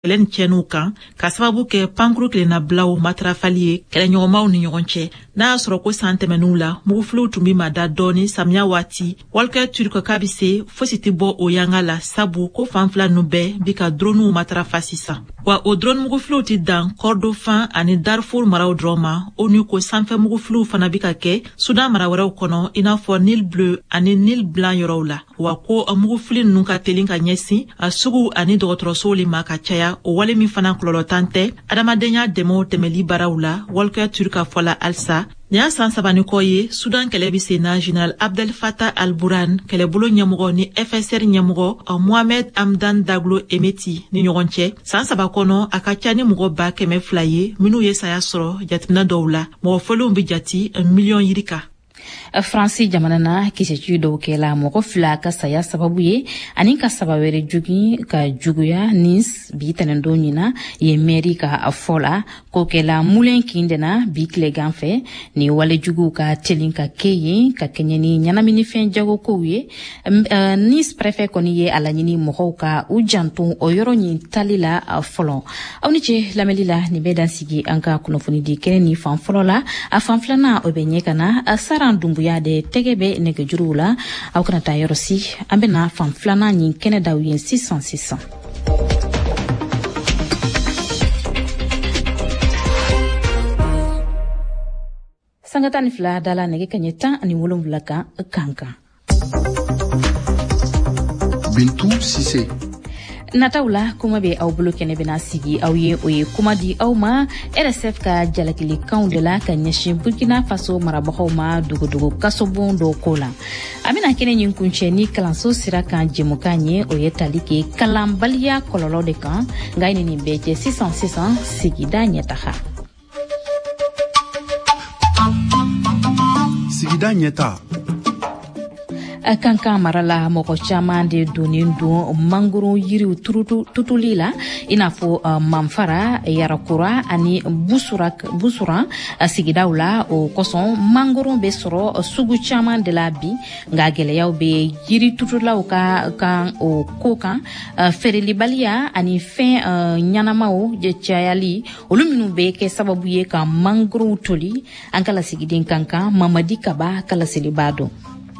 kelen tienu kan ka sababu kɛ pankuru kilenna bilaw matarafali ye kɛlɛɲɔgɔnmaw ni ɲɔgɔn cɛ. N'a sɔrɔ ko san tɛmɛn'u la mugufiliw tun bi mada dɔɔni samiya waati Walker Turk k'a bi se fosi tɛ bɔ o yanga la sabu ko fan fila nu bɛɛ bi ka droniw matarafa sisan. Wa o drone mugufiliw ti dan Kordofan ani Darfur maraw dɔrɔn ma. ONU ko sanfɛ mugufiliw fana bi ka kɛ Sudan mara wɛrɛw kɔnɔ i n'a fɔ Nil Bleu ani Nil Blanc yɔrɔw la. Wa ko mugufili ninnu ka telin ka ɲɛsin a sugu ani dɔgɔtɔrɔsow le ma ka caya o wale min fana kɔlɔlɔtan tɛ adamadenya dɛmɛw tɛmɛli baaraw la. Walker Turk ka fɔla alisa ni y'a san sabani kɔ ye Sudan kɛlɛ bi sen na General Abdel Fattah al-Burhan kɛlɛbolo ɲɛmɔgɔ ni FSR ɲɛmɔgɔ Mohamed Hamdan Daglo Emeti ni ɲɔgɔn cɛ. San saba kɔnɔ a ka ca ni mɔgɔ 200,000 ye minnu ye saya sɔrɔ jateminɛ dɔw la. Mɔgɔ fɔlenw bi jati 1 million yiri kan. Fransi jamana na kisɛci dɔw kɛla mɔgɔ 2 ka saya sababu ye ani ka saba wɛrɛ jugi ka juguya Nice bi tɛnɛndon ɲina ye mairie ka fɔla ko kɛla mulen kindena bi tilegan fɛ ni wale jugu ka telin ka kɛ ye ka kɛɲɛ ni ɲɛnaminifɛn jagokow ye. Nice préfet kɔni ye a laɲini mɔgɔw ka u janto o yɔrɔ ɲin tali la fɔlɔ. Aw ni ce lamɛnli la nin bɛ dan sigi an ka kunnafoni di kɛnɛ ni fan fɔlɔ la a fan filanan o bɛ ɲɛ ka na Saran Dumbuya de tɛgɛ bɛ nɛgɛjuruw la. Aw kana taa yɔrɔ si an bɛna fan filanan ɲin kɛnɛ daw ye sisan. Sanga 12 dala nɛgɛ kaɲɛ 17 kan kankan. Bintou Cissé. Nataw la kuma bɛ aw bolo kɛnɛ bɛna sigi aw ye o ye kuma di aw ma RSF ka jalakilikanw de la ka ɲɛsin Burkina Faso marabagaw ma dogodogo kasobon dɔ ko la. A bɛna kɛnɛ ɲin kuncɛ ni kalanso sira kan jɛmukan ye o ye tali kɛ kalanbaliya kɔlɔlɔ de kan nka nin bɛɛ cɛ sisan sigida ɲɛtaga. Sigida ɲɛta. Kankan marala mɔgɔ caman de donnen don mangoro yiriw tutuli la i n'a fɔ Manfara, Yarakura ani Busuran sigidaw la. O kosɔn mangoro bɛ sɔrɔ sugu caman de la bi nka gɛlɛyaw bɛ yiri tutulaw kan o ko kan. Feerelibaliya ani fɛn ɲanamaw cayali olu minnu bɛ kɛ sababu ye ka mangoro toli. An ka lasigiden kankan Mamadi Kaba kalaseli b'a dɔn.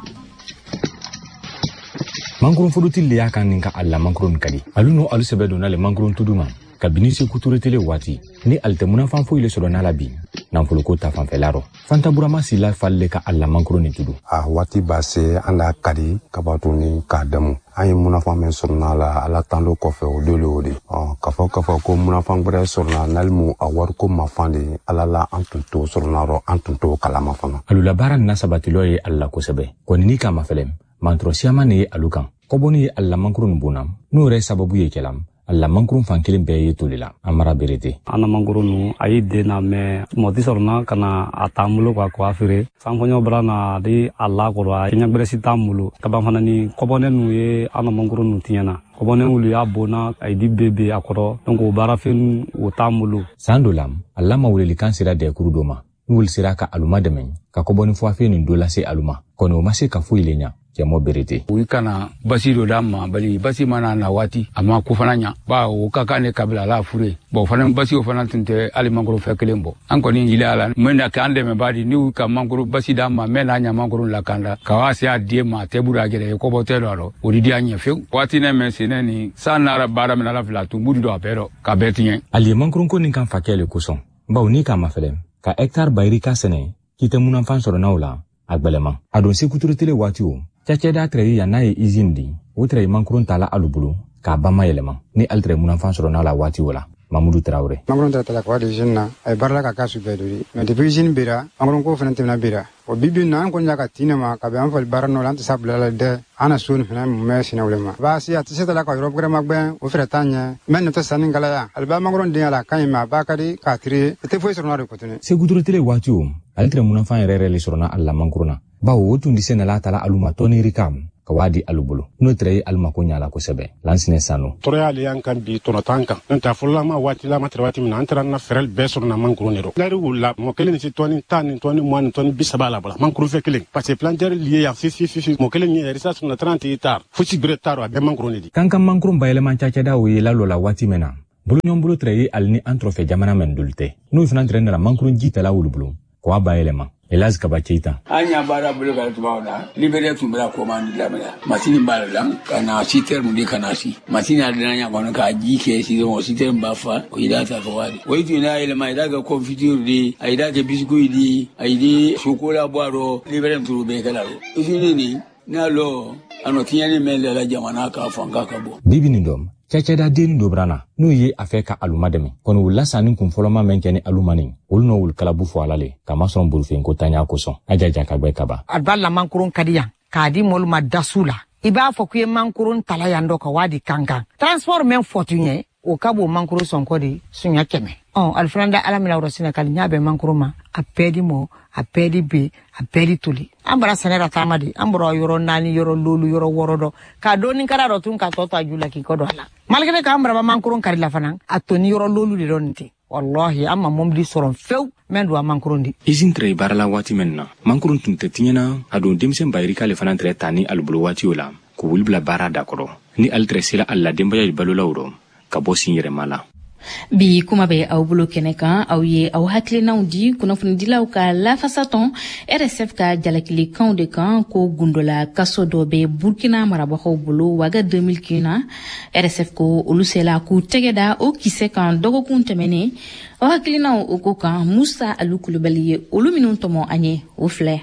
Mangrun furutili le y'a kan nin ka alla mangrun kadi alu no alu sɛbɛ donna le mangrun tuduma kabini se kuturetele waati ni alte munafan foyi le sɔrɔ n'ala bi nafolo ko ta fanfɛla rɔ Fanta Burama Sila falle ka alla mangrun ni tudu waati b'a se an da kadi kabatu ni k'a damu an ye munafan min sɔrɔ n'ala ala tando kɔfɛ o dole o de ka fɔ ko munafan wɛrɛ sɔrɔ na nalimu a wariko mafan de ala la an tun t'o sɔrɔ n'arɔ an tun t'o kalama fana alula baara nina sabatilɔ ye alla kosɛbɛ kɔni ni k'a mafɛlɛm mantro siama ne ye alu kan kɔbɔni ye alla mangrun bonam n'o yɛrɛ sababu ye kɛlam alla mangrun fan kelen bɛɛ ye toli la amara berete ana mangrun nu ayi dena me moti sorna kana atamulo kwa kwa fere sanfonyo brana di alla korwa kenya bresi tamulo kaba fana ni kɔbɔne nu ye ana mangrun nu tiɲɛna kɔbɔne wulu ya bona ay di bebe akɔrɔ donc o bara fen o tamulo sandolam alla ma wuleli kan sira de kuru doma n'ul sira ka aluma dɛmɛ ka kɔbɔni fɔ fe nin dola se aluma kono ma se ka foyi le ɲa jamo berete u kana basi do dama bali basi mana na wati ama ku fana nya ba o kaka ne kabila la fure bo fana basi o fana tinte ali mangoro fe kelembo an ko ni ila ala mena ka ande me badi ni ka mangoro basi dama mena nya mangoro la kanda ka wasi adie ma tebura gele ko botelo ro o di anya fe wati ne me sineni sanara bara me la fila tu mudi do apero ka betien ali mangoro ko nin kan fakele ko son ba oni ka mafelem ka hectare bayri ka sene kite munan fan soro nawla agbelema adon se kuturetele wati o cacɛda trɛyi ya n'a ye izini di o trɛyi mankurun tala alu bolo k'a bama yɛlɛma ni ali trɛ munafan sɔrɔ n'a la waati o la Mamadou Traoré mankurun tala kwa de jeune na ay barla ka kasu bedori mais depuis jeune bira mankurun ko fana temna bira o bibi na ko nya ka tinema ka be an fal barano lan ta sabla la de ana sun fana me sina ulema ba si at se tala ka rob grama gben o fere tanya men to sanin gala ya al ba mankurun de ala kan ma ba ka di ka tri te foi sɔrɔ na de ko tene se gudurotele waati o ali trɛ munafan yɛrɛ le sɔrɔ na alla mankuruna bawo o tun di sene la tala aluma toni rikam ka wadi alubulu no trei alma ko nyala ko sebe lansine sanu toreali yankan bi tono tanka nta fulla ma wati la matrati min antara na ferel besor na mankuru nero gari wula mo kelen ci toni tan toni mo toni bisabala bala mankuru fe kelen parce que planter lié ya fi mo kelen ni risa sur na 30 hectares fuci gretar wa be mankuru ni kankan mankuru bayele man chacha da wi la lola wati mena bulu nyombulu treye alni antrofe jamana mendulte no fana trena mankurun jita la wulubulu ko abayelema Elaz Kabacheita. Anya bara bulu kala tubawda libere tumbra command lamela masini balalam kana siter mundi kana si masini adanya kono ka jike si mo siter mbafa o idata fawadi oitu na ile maidaga confiture di aidaga biscuit di aidi chocolat boiro libere turube kala ro ifini na lo ano tiani mele la jamana ka fanga ka bo bibini dom Chachada deni dobrana no ye afeka alumademe kono wula sanin kun foloma menkene alumani ulno wul kalabu fo alale kama son burfen ko tanya ko son ajaja ka gbe kaba adballa mankurun kadiya kadi mol madasula iba fo kuye mankurun talayando ka wadi kankan transport men fotunye o kabo mankurun son kodi sunya keme alfranda alamila rosina kali nyabe mankuruma apedi mo apedi be apedi tuli ambara sanera tamadi ambro yoro nani yoro lulu yoro worodo ka doni kara rotun ka toto ajula ki kodo ala malgene ka ambara mankurun kari la fanan atoni yoro lulu de donti wallahi amma momdi soron few mendu mankurun di izin tre barala wati menna mankurun tunte tinyana ado demsen bayri kale fanan tre tani albulo wati ola ko wulbla barada kodo ni altresila alla dembaya balu lawro ka bosin yere mala bi kuma be aw bolo keneka aw ye aw haklina undi kuna fundilaw ka la fasaton RSF ka jalakili kan de kan ko gundola kaso do be Burkina marabo bolo waga 2015 RSF ko olusela ku tegeda o kise kan dogo kuntemene aw haklina o ko kan Musa Alukulubali oluminun tomo anye o fle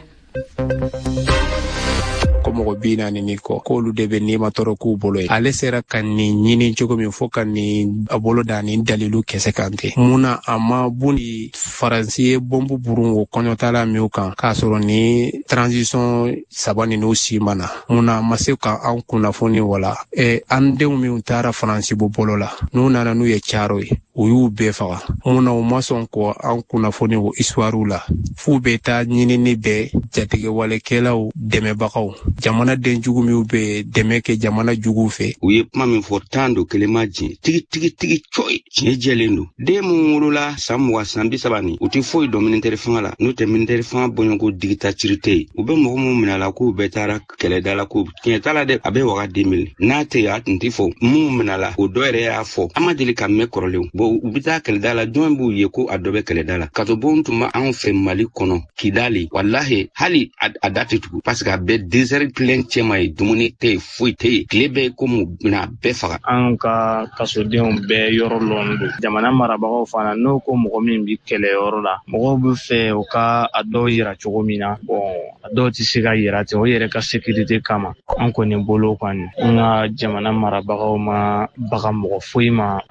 komo bina ni ko lu debe ni matoro ku bolo ale sera kan ni nyini jogo mi foka ni abolo dani dalilu kese kante muna ama buni faransi bombu burungo konyotala mi kan ka soro ni transition sabani no simana muna maseka an kuna foni wala ande mi untara faransi bo bolo la no nana no ye charo uyu be faga muna o mason ko an kuna foni wo iswaru la fu beta nyini ni be jatige wale kelaw deme bakaw jamana den jugu mi ube demeke jamana jugu fe uye mami fortando kelemaji tigi choi chejelendo demu rula samwa sambi sabani uti foi dominante fangala no te minante fang bongo digitachirite ube mo minala ko betara keledala ko kietala de abe waga 2000 nate ya ntifo mu minala o doere ya fo amadili kamme korlew bo ubita keledala dombu yeko adobe keledala kato bontuma an fe mali kono kidali wallahi hali adatitu parce que be desert plein chema dumuni te fuite klebe ko mu na be faga an ka kasodenw bɛɛ yɔrɔ lɔn don jamana marabagaw fana n'o ko mɔgɔ min bi kɛlɛ yɔrɔ la mɔgɔw bɛ fɛ u ka a dɔw yira cogo min na a dɔw tɛ se ka yira ten o yɛrɛ ka sécurité kama an kɔni bolo kɔni an ka jamana marabagaw ma baga mɔgɔ foyi ma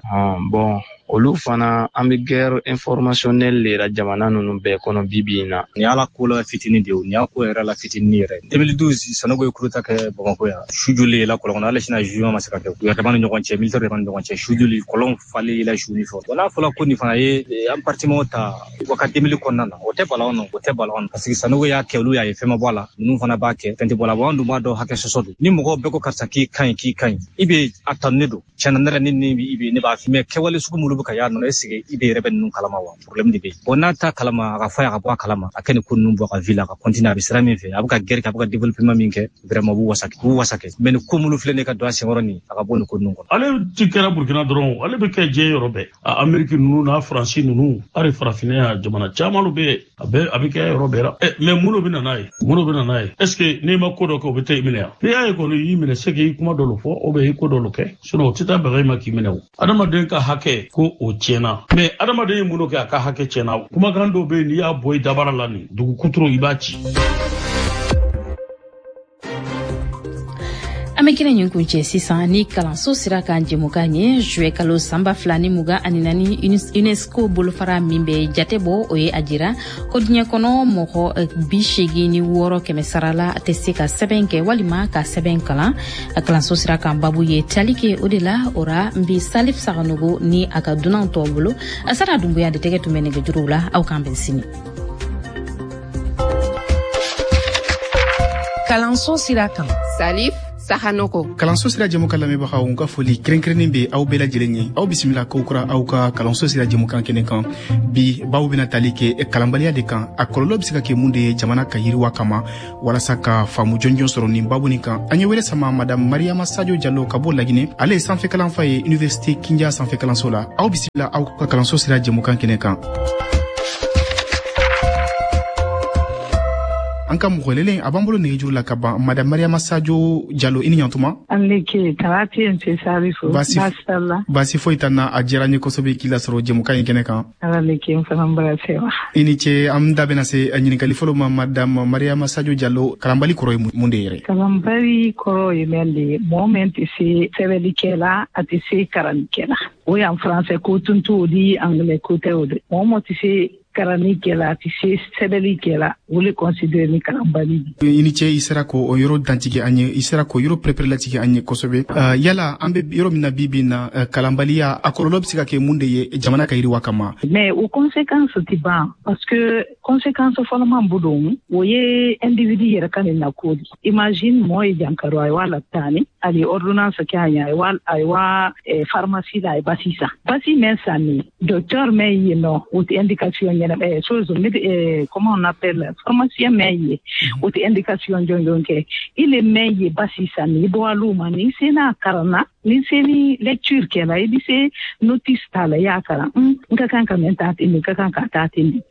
olu fana an bɛ guerre informationnelle de la jamana ninnu bɛɛ kɔnɔ bibi in na ni ala ko la fitini de ni ala ko yɛrɛ la fitini yɛrɛ 2012 Sanogo ye kuruta kɛ Bamako yan sujuli la kɔlɔn ale sina juin ma se ka kɛ u yɛrɛ ni ɲɔgɔn cɛ militaire de ni ɲɔgɔn cɛ sujuli kɔlɔn falen la juni fɔ n'a fɔla ko nin fana ye an parlement ta waka 2000 kɔnɔna na o tɛ balaon parce que Sanogo y'a kɛ olu y'a ye fɛn ma bɔ a la ninnu fana b'a kɛ fɛn tɛ bɔ a la an dun b'a dɔn hakɛ sɔsɔ don ni mɔgɔw bɛɛ ko karisa k'i kaɲi i bɛ a tanunen don tiɲɛna ne yɛrɛ ni ne b'a f'i mais kɛwale sugu minnu bɛ ka y'a nɔ esige i bɛ yɛrɛ bɛ ninnu kalama wa problème de bɛ yen n'a ta kalama a ka fɔ a ka bɔ a kalama a kɛ nin ko ninnu bɔ a ka ville a ka continuer a bɛ sira min fɛ a bɛ ka guerre kɛ a bɛ ka développement min kɛ vraiment b'u wasa kɛ mais ni ko minnu filɛ ne ka don a senkɔrɔ nin a ka bɔ nin ko ninnu kɔnɔ ale ti kɛra Burkina dɔrɔn ale bɛ kɛ diɲɛ yɔrɔ bɛɛ Amérique ninnu n'a Faransi ninnu hali farafinna jamana caman bɛ a bɛ kɛ yɔrɔ bɛɛ la mais mun bɛ na n'a ye est-ce que n'i ma ko dɔ kɛ o bɛ taa i minɛ yan n'i y'a ye kɔni y'i minɛ c'est que i kuma dɔ fɔ ou bien i ko dɔ kɛ sinon o tɛ taa bɛgɛ i ma k'i minɛ o adamaden ka hakɛ ko o tiɲɛna mais adamaden ye mun kɛ a ka hakɛ tiɲɛna kumakan dɔw bɛ yen n'i y'a bɔ i dabara la nin dugu kuturu i b'a ci. Amekina nyungu nche sisan ni kalanso sira kan jemukanye jwe kalo samba flani muga aninani UNESCO bolofara mimbe jatebo oye ajira kodinya kono moko bishigi ni woro kemesarala atese ka sebenke walima ka sebenkala kalanso sira kan babu ye talike odela ora mbi salif saganugo ni akaduna ntobolo asara dumbuya de tege tumene gejurula au kambensini kalanso sira kan salif sahanoko kalanso sira jɛmu ka lamɛnbagaw ka foli kɛrɛnkɛrɛnnen be aw bɛɛ lajɛlen ye aw bisimila kow kura aw ka kalanso sira jɛmu kan kɛnɛ kan bi baw bena tali kɛ kalanbaliya de kan a kɔlɔlɔ be se ka kɛ mun de ye jamana ka yiriwa kama walasa ka faamu jɔnjɔn sɔrɔ nin babu nin kan an ye wele sama madame mariama sadio jallo ka bɔ laginɛ ale ye sanfɛ kalanfa ye université kinja sanfɛ kalanso la aw bisimila aw ka kalanso sira jɛmu kan kɛnɛ kan an ka mɔgɔlelen a b'an bolo nɛgɛjuru la ka ban madame mariama sadio jallo i ni ɲantuma anleke tarati nte sarifo basalla basi foyi t'an na a diyara n ye kosɛbɛ k'i lasɔrɔ jɛmukan ye kɛnɛ kan alaleke n fana bara sewa i ni ce an da bena se ɲininkali fɔlɔ ma madame mariama sadio jallo kalanbali kɔrɔ ye mun de yɛrɛ kalanbali kɔrɔ ye mɛn de mɔgɔ mɛn tɛ se sɛbɛlikɛ la a tɛ se karanikɛ la o y'an faransɛ ko tun t'o di anglais ko tɛ o de mɔgɔ mɔ tɛ se karani kɛla ti se sɛbɛli kɛla o le considéré ni kalanbali i ni ce i sera ko o yɔrɔ dantigi an ye i sera ko yɔrɔ pɛrɛpɛrɛlatigi an ye kosɛbɛ yala an be yɔrɔ min na bibi na kalanbaliya a kɔlɔlɔ be se ka kɛ mun de ye jamana ka yiriwa kama mais o conséquence ti ban parce que conséquence fɔlɔman budon o ye individu yɛrɛ ka nin na ko di imagine mɔgɔ ye jankaro a ye wa lapitani ali ordonnance kɛ a ɲa a ye wa pharmacie la a ye basi san basi mɛn san ni docteur mɛn yen nɔ o ti indication comment on appelle pharmacien mais ou des indications donc il est mais basi sani do aluma ni sena karana ni seni lecture kela il dit notice tala ya kara nka kan menta tini ka kan ka ta tini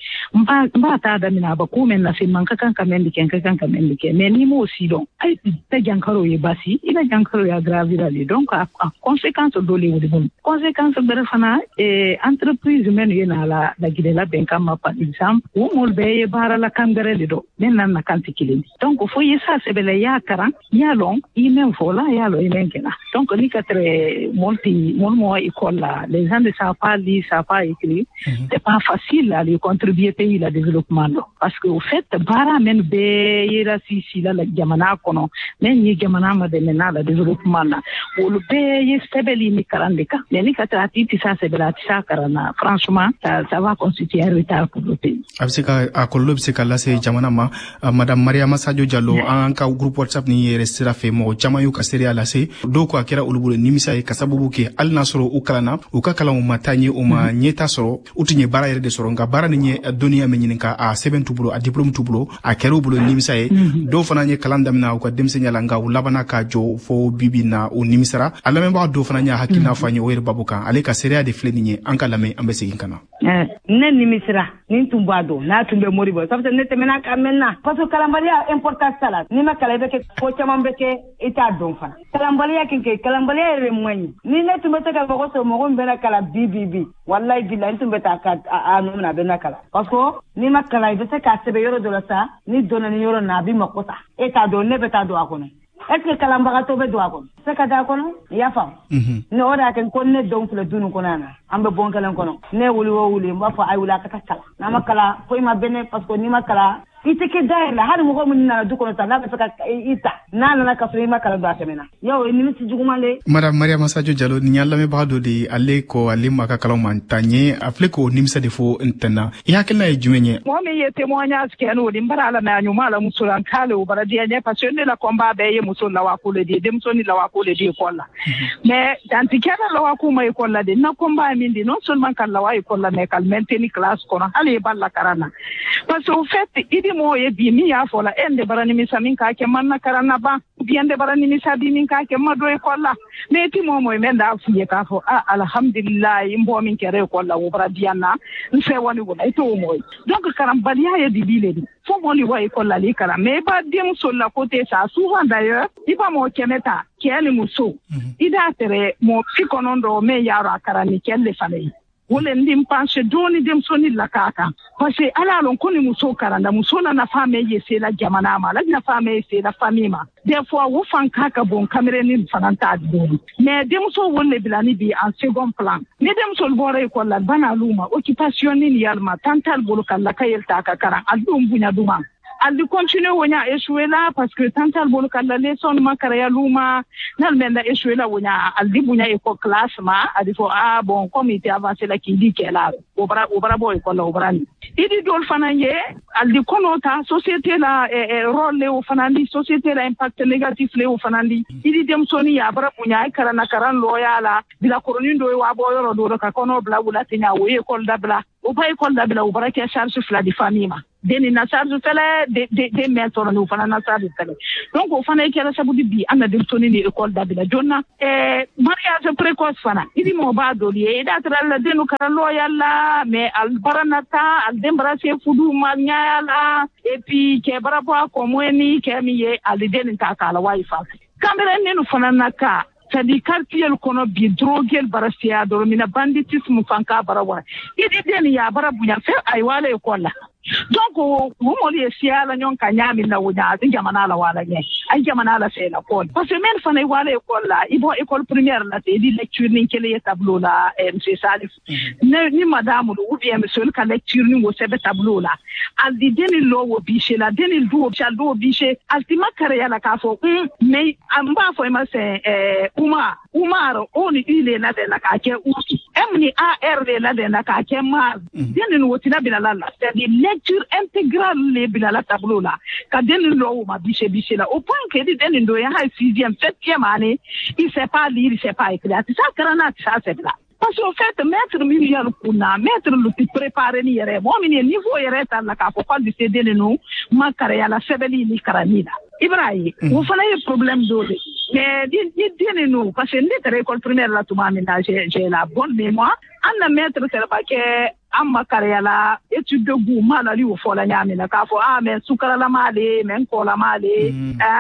mba ta da mina ba ko men na se man ka kan mendi ken ka kan mendi ken mais ni mo si don ay ta jankaro ye basi ina jankaro ya gravira le donc a conséquence do le wodi bon conséquence bere fana entreprise men yena la gidela ben kama par exemple o mol be bara la kangare le do men nan na kan tikili donc fo yesa se bele ya kara ya long i men fola ya lo i men kena donc ni quatre mon école là les gens ne savent pas lire savent pas écrire c'est pas facile à lui contribuer pays la développement parce que au fait bara men be yera si la jamana kono men ni jamana ma de mena la développement là o le be yestebeli ni karandeka ni katra titi sa se bela tisa karana franchement ça va constituer un retard pour le pays abseka akolo bseka la se jamana ma madame mariama sadio jallo an ka groupe whatsapp ni resira fe mo jama yu ka seria la se do ko akira ulubule nimisa e kasabubu ke al nasoro ukalana ukakala mu matanye o ma nyeta soro utinye bara yere de soro nga bara ni dunia menyinka a 7 tubulo a diplôme tubulo a kero bulo nimisa e do fana nye kalanda mina ko demsenya la nga ulabana ka jo fo bibi na o nimisara ala memba do fana nya hakina fanye o yer babuka ale ka seria de fleni nye anka lame ambese kana ne nimisira nin tumbado na tumbe moribo sabta ne temena kamena parce que kalambalia important sala ni ma kala beke ko chama beke ita don fana kalambalia kinke kalambalia re moyi ni ne tumbe ta ko so mo mbena kala bibibi wallahi billahi tumbe ta ka anu na bena kala parce que ni ma kala beke ka sebe yoro do la sa ni dona ni yoro na bi makota eta do ne beta do akone est-ce que kalambaga to be do akone se ka da kono ya fam ne oda ken konne donc le dunu konana ambe bon kala kono ne wuli mba fa ay wula ka kala na makala ko ma bene parce que ni makala iteke dair la hadi mo ko mun na du kono ta la ka ita na ka so ma kala do asemena yo ni mi jugumale madame mariama sadio jallo ni nyalla me baado de alle ko alle maka kala man tanye afle ko nimsa defo intana ya kala e jumenye mo me ye témoignage ke no di mbara la na nyuma la musulan kale o bara dia ne parce que la combat be ye musul la wa ko le di dem so ni la wa ko le di ko la mais tantikena la wa ko mai ko la de na combat min di non seulement kan la wa ko la mais kal maintenir classe ko na ale balla karana parce que au fait idi mo ye bi mi ya fola ende barani mi samin ka ke manna karana ba biende barani mi sabi min ka ke mado e kolla me ti mo men da fuye ka fo alhamdulillah imbo min kere kolla wo bara diana nse woni wona ito mo donc karam baliya ye di bile di fo mo li wa e kolla li kala me ba dem so la côté ça souvent d'ailleurs iba mo kemeta kele muso ida tere mo fikonondo me yaro akarani kelle fale wole ndim panche doni dem soni la kaka parce que ala lon koni muso karanda muso na fame yese la jamana ma la na fame yese la famima des fois wo fan kaka bon camera ni fananta doni mais dem so wole bilani bi en second plan ne dem so bore ko la bana luma occupation ni yalma tantal bolo kala kayel ta ka karan aldum bunya duma aldi continue wonya échoué là parce que tantal bolo kala leçon makara ya luma nal menda échoué là wonya aldi bunya e ko classe ma adi fo bon comité avancé la ki di kela obra boy ko la obra idi dol fana ye aldi konota société la rôle le o fanandi société la impact négatif le o fanandi idi dem soni ya bara bunya karana karan loyala bila koronindo wa boyoro do ka kono bla wula tinya wo école dabla o ba école dabla o bara ke charge fla di famille deni na charge fele de méthode no fana na charge fele donc o fana ke la sabudi bi ana dem soni ni école dabla jonna mariage précoce fana idi mo ba do li da tra denu karan loyala mais al baranata al dembrase fudu manyala et puis ke barabo ko mweni ke miye al deni ta kala wifi kamera nenu fana naka sadi quartier kono bi droguel barasia do mina banditisme fanka barawa idi deni ya barabu ya fe ay wala ekola donc wo moli siala nyon kanyami na wunya jamana la wala nye ay jamana la fe la ko parce que men fana wala ekola ibo école primaire la te di lecture ni kele tableau la monsieur Salif ni madame ou bien monsieur ka lecture ni wo sebe tableau la al di deni lo wo biche la deni do chaldo biche altima kare ya la ka fo mais amba fo ma se Umar oni ile la de la ka ke uki emni AR la de la ka ke ma deni no tina bilala c'est di lecture intégrale le bilala tableau la ka deni lo ma biche la au point que deni do ya 6e 7e année il sait pas lire il sait pas écrire ça karana ça c'est là parce qu'en fait maître milliard kuna maître le préparer ni yere mo mi niveau yere ta la ka ko di deni no ma kare ya la sebeli ni karanida Ibrahim on fana y problème d'ode mais deni no parce que ni école primaire la tuma mina j'ai la bonne mémoire anna maître terba ke amma karyala étude de goût malali o fola nyamina ka fo mais sukara la male men ko la male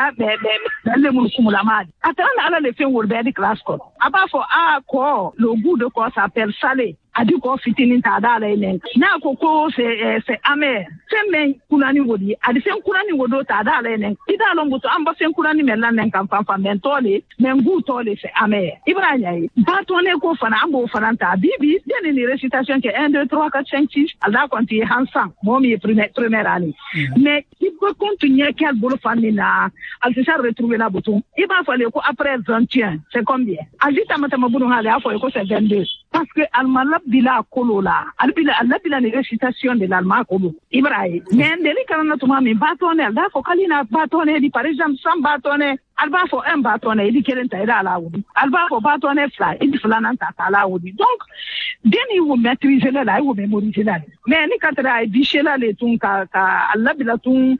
mais le mun kumula male atana ala le fen wolbe di classe ko aba fo ko le goût de quoi s'appelle salé adi ko fitini ta da la ene na ko c'est amer c'est men kunani wodi adi sen kunani wodo ta da la ene ida lo nguto amba sen kunani melan nen kan fan men tole men gu tole c'est amer ibrahim ba tone ko fana ambo fana ta bibi deni ni récitation que 1 2 3 4 5 6 ala konti hansan momi première année mais il peut continuer quel bolo fanina al se retrouver la bouton il va falloir ko après 21 c'est combien ali tamata mabunu hale afo ko c'est 22 parce que almalab bila kolola albila ni récitation de l'allemand kolo ibrahim mais ndeli kana tuma mi batone da ko kalina batone di par exemple 100 batone alba fo un batone di kelenta ila la wudi alba fo batone fly idi flana ta la wudi donc deni wo maîtriser la wo mémoriser la mais ni katra biche la le tun ka albila tun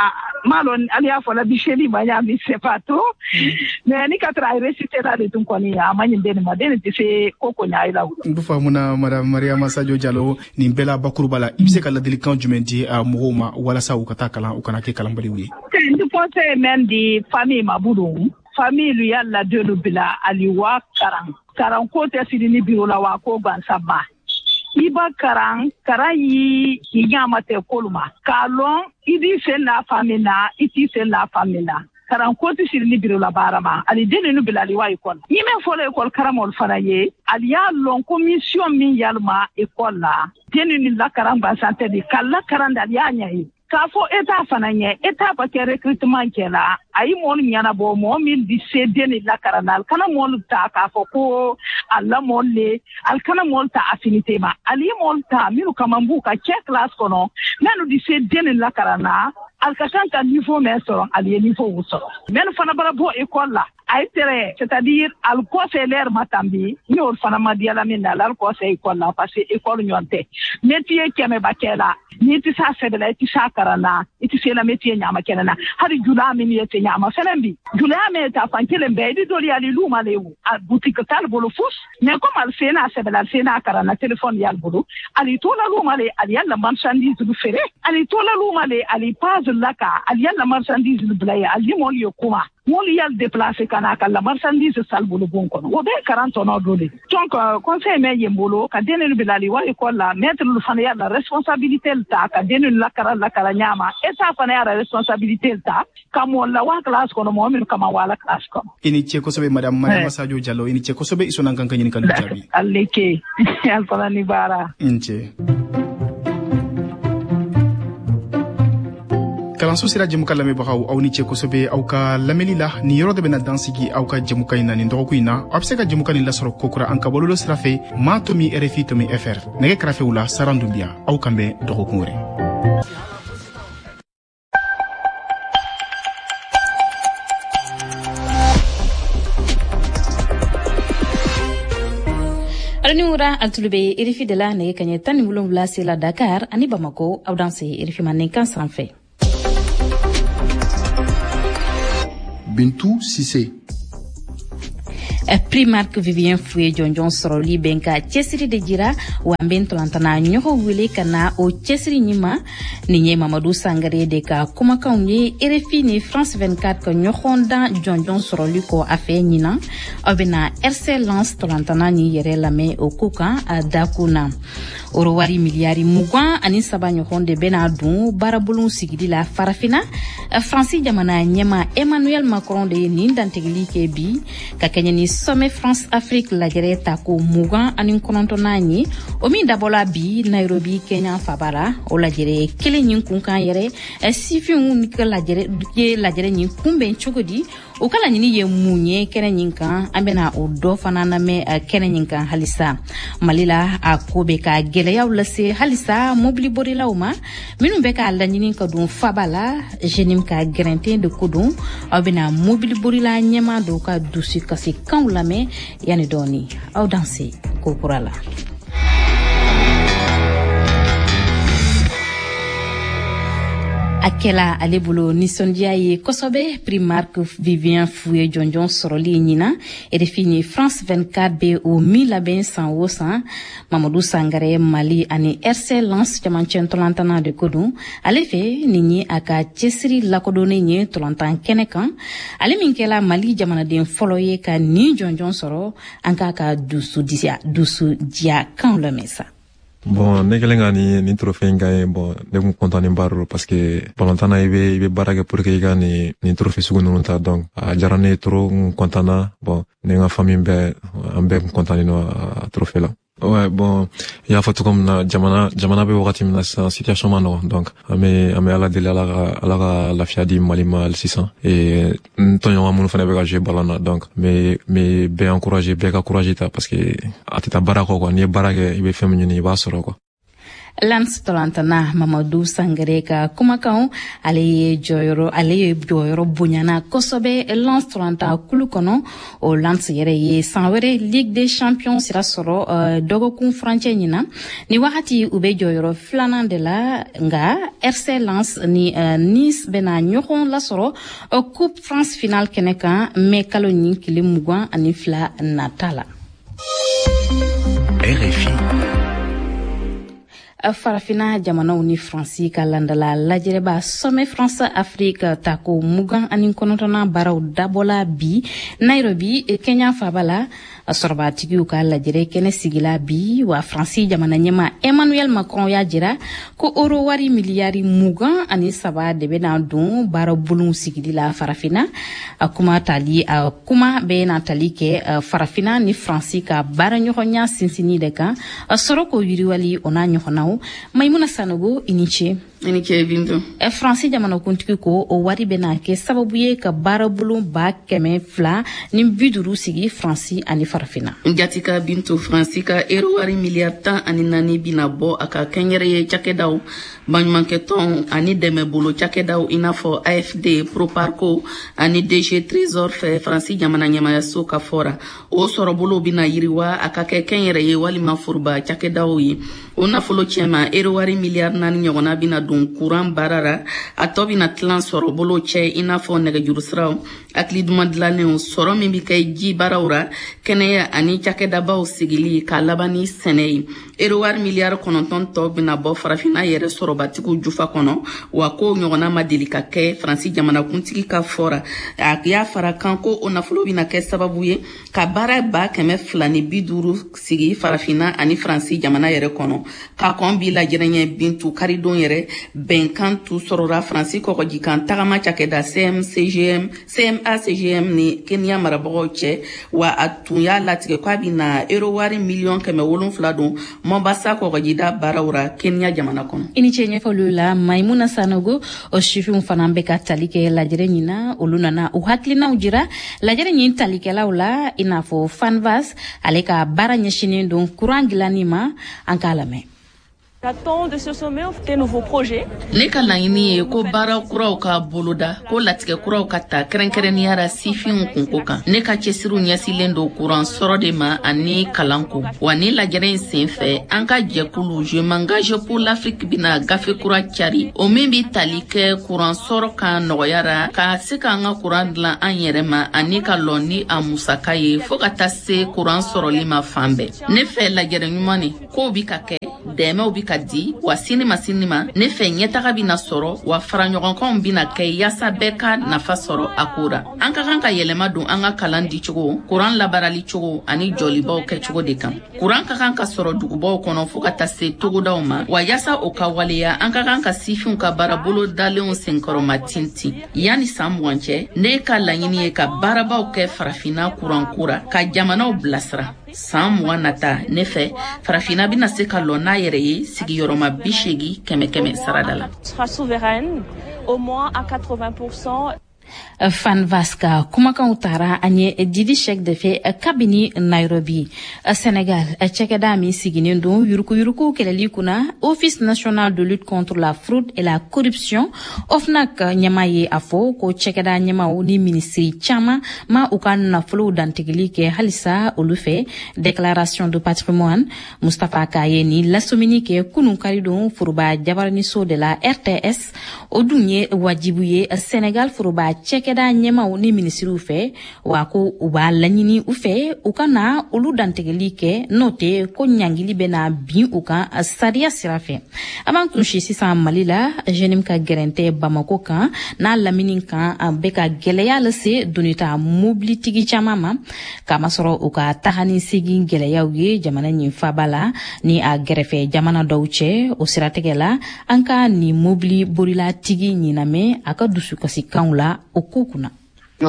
malon alia fo la biche li banya mi c'est pas trop mais ni katra réciter la le tun ko ni amany deni ma deni ti se koko nya ila wudi ndu famuna madame Mariama Sadio Diallo ni bela bakurbala ibse kala delikan jumendi a mohoma wala sa ukata kala ukana ke kala mbali wi ndu pote men di famille mabudum famille yalla de lubila aliwa karan ko te sidini biro la wa ko ban sabba iba karan yi nyama te koluma kalon idi sen la famina iti sen la famina karan ko te sidini biro la barama ali deni nu bila aliwa ikon ni men fole ekol karamol fanaye ali ya lon commission min yalma ekol la deni ni la karan ba santé di kala karan dal ya nyai kafo eta fananye eta ba ke recrutement kela ayi mon nyana bo mo min di cdn la karanal kana mon ta kafo ko alla mon le al kana mon ta affinité ma ali mon ta minu kamambu ka che class kono nanu di cdn la karana al kasanta niveau mesoro ali niveau wuso men fana bara bo école la ay tere c'est-à-dire al conseiller matambi ni ol fana madiala min la al conseil école la parce que école nyonte métier keme bakela ni ti sa sebela ti sa karana iti se la métier nyama kenana hari jula min yete nyama felembi jula me ta fankele be di doli ali luma lewu a boutique tal bolo fous mais comme al sena sebela al sena karana téléphone yal bolo ali to la luma le ali yalla marchandise du fere ali to la luma le ali paz laka ali yalla marchandise du blaya ali mon yokuma moli yal déplacer kana kala marchandise salbulu bonko o be 40 no dole donc conseil me yembolo ka denelu bilali wa ikola mettre lu fana ya la responsabilité ta ka denelu la kara nyama eta fana ya responsabilité ta kamo la wa class kono mo min kama wala class ko ini che ko sobe madame Mariama Sadio Diallo ini che ko sobe isona kan kan kan jabi alleke al fana ni bara inche kalanso sira jɛmuka lamɛnbagaw aw ni cɛ kosɛbɛ aw ka lamɛnli la ni yɔrɔ de bɛna dansigi aw ka jɛmuka in na nin dɔgɔkun in na aw be se ka jɛmuka nin lasɔrɔ kokura an ka bɔlɔlɔ sira fɛ ma tomi rfi tomi fr nɛgɛ kɛrɛfɛw la saran dunbiya aw kan bɛn dɔgɔkun wɛrɛ. Aranura altulube irifi de la nege kanye tani mulumla sila Dakar ani Bamako aw danse irifi manen kan sanfɛ. Bintou Sissé. Primark Vivien Fouye Jonjon Soroli Benka Chesiri de Jira Wamben Tolantana Nyoko Wile Kana o Chesiri Nima Ninye Mamadou Sangare de ka Kumaka Unye RFI ni France 24 ko Nyokonda Jonjon Soroli ko afe Nina Obena RC Lance Tolantana ni yere lame o Kuka a Dakuna Orowari miliari mugwan ani saba Nyokonde Benadun Barabulun Sigidi la Farafina Francis Jamana Nyema Emmanuel Macron de Nindantegli Kebi Kakenya ni Sommet France Afrique la jere tako mugan ani konontonani o min dabola bi Nairobi Kenya Fabara o la jere kele nyin kunkan yere sifin unika la jere nyin kumben chogodi o kala nyini ye munye kene nyin kan ambena o do fanana me kene nyin kan halisa malila akobe ka gele ya ulase halisa mobili borila uma minun be ka la nyini ka dun Fabala jenim ka grente de kodun abena mobili borila nyema do ka dusi kasi kan lame yani doni aw danse ko kurala akela alebulu nisondia ye kosobe Primark Vivien Fouye Jonjon Soroli Nina et défini France 24B au 1000 ben sans wosan Mamadou Sangare Mali ani RC Lance Jamanchen Tolantana de Kodun alefe nini aka Chesiri lakodone nye Tolantan Kenekan ale minkela Mali jamana den foloye ka ni Jonjon Soro anka ka dusu dia kan le mesa. Bon, ne kelen ka ni trophée gagné bon ne kun content ni baro parce que pendant temps i be barage pour que i ga ni trophée sugu nunu ta donc a jara ne trop content na bon ne nga famille be ambe content ni no trophée là. Ouais, bon, il y a photo comme na jamana be wakati mina sa situation mano donc ame ala de la fiadi malima 600 et tonyo amunu fana be ga jouer ballon donc mais be encourager be ka courager ta parce que atita barako quoi ni barake ibe femme ni ba soro quoi. Lance Tolantana Mamadou Sangare ka kumakaw ale joyoro bunyana kosobe Lance Tolanta kulukono o Lance yere ye sanwere Ligue des Champions sira soro dogo kun franche nyina ni wakati ube joyoro flanan de la nga RC Lance ni Nice bena nyokon la soro Coupe France finale keneka me kaloni kilimugwa anifla natala RFI Farafina jamana uni Fransi ka landala lajere ba Sommet France Afrique tako mugan anin konotona baraw dabola bi Nairobi Kenya Fabala sorba tigiu ka lajere kene sigila bi wa Fransi jamana nyema Emmanuel Macron ya jira ko oro wari miliari mugan ani saba debe na dun baraw bulun sigidi la Farafina akuma be na tali ke Farafina ni Fransi ka bara nyonya sinsini de ka soroko yiriwali ona nyonaw Maimuna Sanogo iniche bintu Fransi jamana kuntiki ko o wari bena ke sababu ye ka barabulu ba keme fla ni biduru sigi Fransi ani Farafina Ngatika bintu Fransi ka ero wari miliarda ani nani binabo aka kenyere ye chakedaw banmanketon ani deme bolo chakedaw inafo AFD Proparco ani DG Trésor fe Fransi jamana nyama ya soka fora o sorobolo bina yiriwa aka kenyere ye wali mafurba chakedaw yi ona folo chema ero wari miliard nani nyogona bina dun courant barara atobi na tlan soro bolo che inafo nega jurusraw akli dumadlane o soro mimbi kay ji barawra keneya ani chakeda baw sigili ka labani senei ero wari miliard kononton to bina bo Farafina yere soro batiku jufa kono wa ko nyogona madili ka ke Fransi jamana kuntiki ka fora ya fara kanko ona folo bina ke sababu ye ka bara ba keme flani biduru sigi Farafina ani Fransi jamana yere kono ka kombi la jerenye bintu karidon yere bɛnkan tu sɔrɔra Faransi kɔgɔji kan tagama cakɛda CMA-CGM ni Kenya marabagaw cɛ wa a tun y'a latigɛ k'a bɛna euro wari miliyɔn 700 don Mombasa kɔgɔjida baaraw ra Kenya jamana kɔnɔ. I ni ce ɲɛfɔliw la Maimuna Sanogo o sifinw fana bɛ ka tali kɛ lajɛrɛ ɲin na olu nana u hakilinaw jira lajɛrɛ ɲin talikɛlaw la i n'a fɔ Fanvas ale ka baara ɲɛsinen don courant dilanni ma an k'a lamɛn. J'attends de ce sommet des nouveaux projets. Ne ka laɲini ye ko baara kuraw ka boloda ko latigɛ kuraw ka ta kɛrɛnkɛrɛnniyara sifinw kunko kan. Ne ka cɛsiriw ɲɛsilen don kuran sɔrɔ de ma ani kalanko. Wa ni lajɛrɛ in senfɛ an ka jɛkulu Je m'engage pour l'Afrique bina gafe kura cari. O min bi tali kɛ kuran sɔrɔ kan nɔgɔyara ka se k'an ka kuran dilan an yɛrɛ ma ani ka lɔn ni a musaka ye fo ka taa se kuran sɔrɔli ma fan bɛɛ. Ne fɛ lajɛrɛ ɲuman ni kow bi ka kɛ dɛmɛw bi ka di wa sini ma ne fɛ ɲɛtaga bina sɔrɔ wa faraɲɔgɔnkanw bina kɛ yasa bɛɛ ka nafa sɔrɔ a ko ra. An ka kan ka yɛlɛma don an ka kalan di cogo, kuran labarali cogo ani jɔlibaw kɛ cogo de kan. Kuran ka kan ka sɔrɔ dugubaw kɔnɔ fo ka taa se togodaw ma wa yasa o ka waleya an ka kan ka sifinw ka baarabolo dalenw senkɔrɔma tintin. Yani san 20 cɛ ne ka laɲini ye ka baarabaw kɛ farafina kuran kura ka jamanaw bilasira. San 20 nata ne fɛ farafina bina se ka lɔn n'a yɛrɛ ye sigiyɔrɔma 80 kɛmɛ sarada la. Sera souveraine au moins à 80%. Fanvas ka kumakanw taara an ye Didi Cheikh de fɛ kabini Nairobi. Senegal cɛkɛda min siginen don yurukuyuruku kɛlɛli kunna Office national de lutte contre la fraude et la corruption OFNAC ɲɛma ye a fɔ ko cɛkɛda ɲɛmaw ni minisiri caman ma u ka nafolow dantigili kɛ halisa olu fɛ. Déclaration de patrimoine Mustapha Kaye ni lasomini kɛ kunun karidon foroba jabaraniso de la RTS o dun ye wajibu ye Senegal foroba cɛkɛda ɲɛmaw ni minisiriw fɛ wa ko u b'a laɲini u fɛ u ka na olu dantigɛli kɛ n'o tɛ ko ɲangili bɛna bin u kan sariya sira fɛ. An b'an kunsi sisan Mali la jenim ka gɛrɛntɛ Bamako kan n'a lamini kan an bɛ ka gɛlɛya lase donita mobilitigi caman ma kamasɔrɔ u ka taga ni segin gɛlɛyaw ye jamana ɲin faba la ni a gɛrɛfɛ jamana dɔw cɛ o siratigɛ la an ka ni mobili borilatigi ɲinamɛ a ka dusukasikanw la o ko kunna. Ne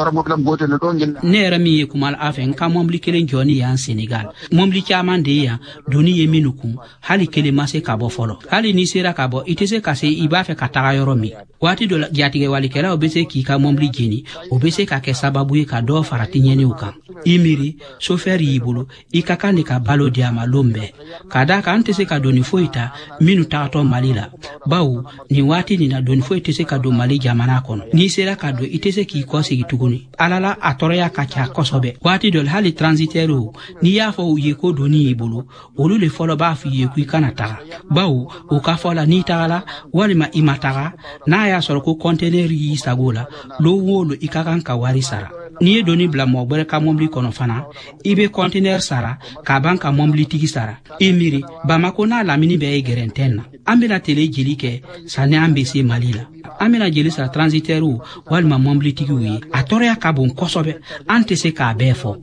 yɛrɛ min ye kuma a fɛ n ka mɔbili kelen jɔni y'an Senegal. Mɔbili caman de yan doni ye minnu kun hali kelen ma se ka bɔ fɔlɔ. Hali ni sera ka bɔ i tɛ se ka se i b'a fɛ ka taga yɔrɔ min. Waati dɔ la jatigɛwalikɛlaw bɛ se k'i ka mɔbili jeni o bɛ se ka kɛ sababu ye ka dɔ fara tiɲɛniw kan. I miiri chauffeur y'i bolo i ka kan de ka balo di a ma lon bɛɛ. Ka d'a kan an tɛ se ka doni foyi ta minnu tagatɔ Mali la. Bawo nin waati nin na doni foyi tɛ se ka don Mali jamana kɔnɔ. N'i sera ka don i tɛ se k'i kɔsegi tuguni. Alala a tɔrɔya ka ca kosɛbɛ. Waati dɔ la hali transitaires n'i y'a fɔ u ye ko doni y'i bolo olu le fɔlɔ b'a f'i ye k'i kana taga. Bawo o ka fɔ la n'i tagala walima i ma taga n'a y'a sɔrɔ ko conteneur y'i sago la lo wo lo i ka kan ka wari sara. N'i ye doni bila mɔgɔ wɛrɛ ka mɔbili kɔnɔ fana i bɛ conteneur sara ka ban ka mɔbili tigi sara. I miiri Bamako n'a lamini bɛɛ ye gɛrɛntɛn na. An bɛna tele jeli kɛ sanni an bɛ se Mali la. An bɛna jeli sara transitaires walima mɔbili tigiw ye. A tɔrɔya ka bon kosɛbɛ an tɛ se k'a bɛɛ fɔ.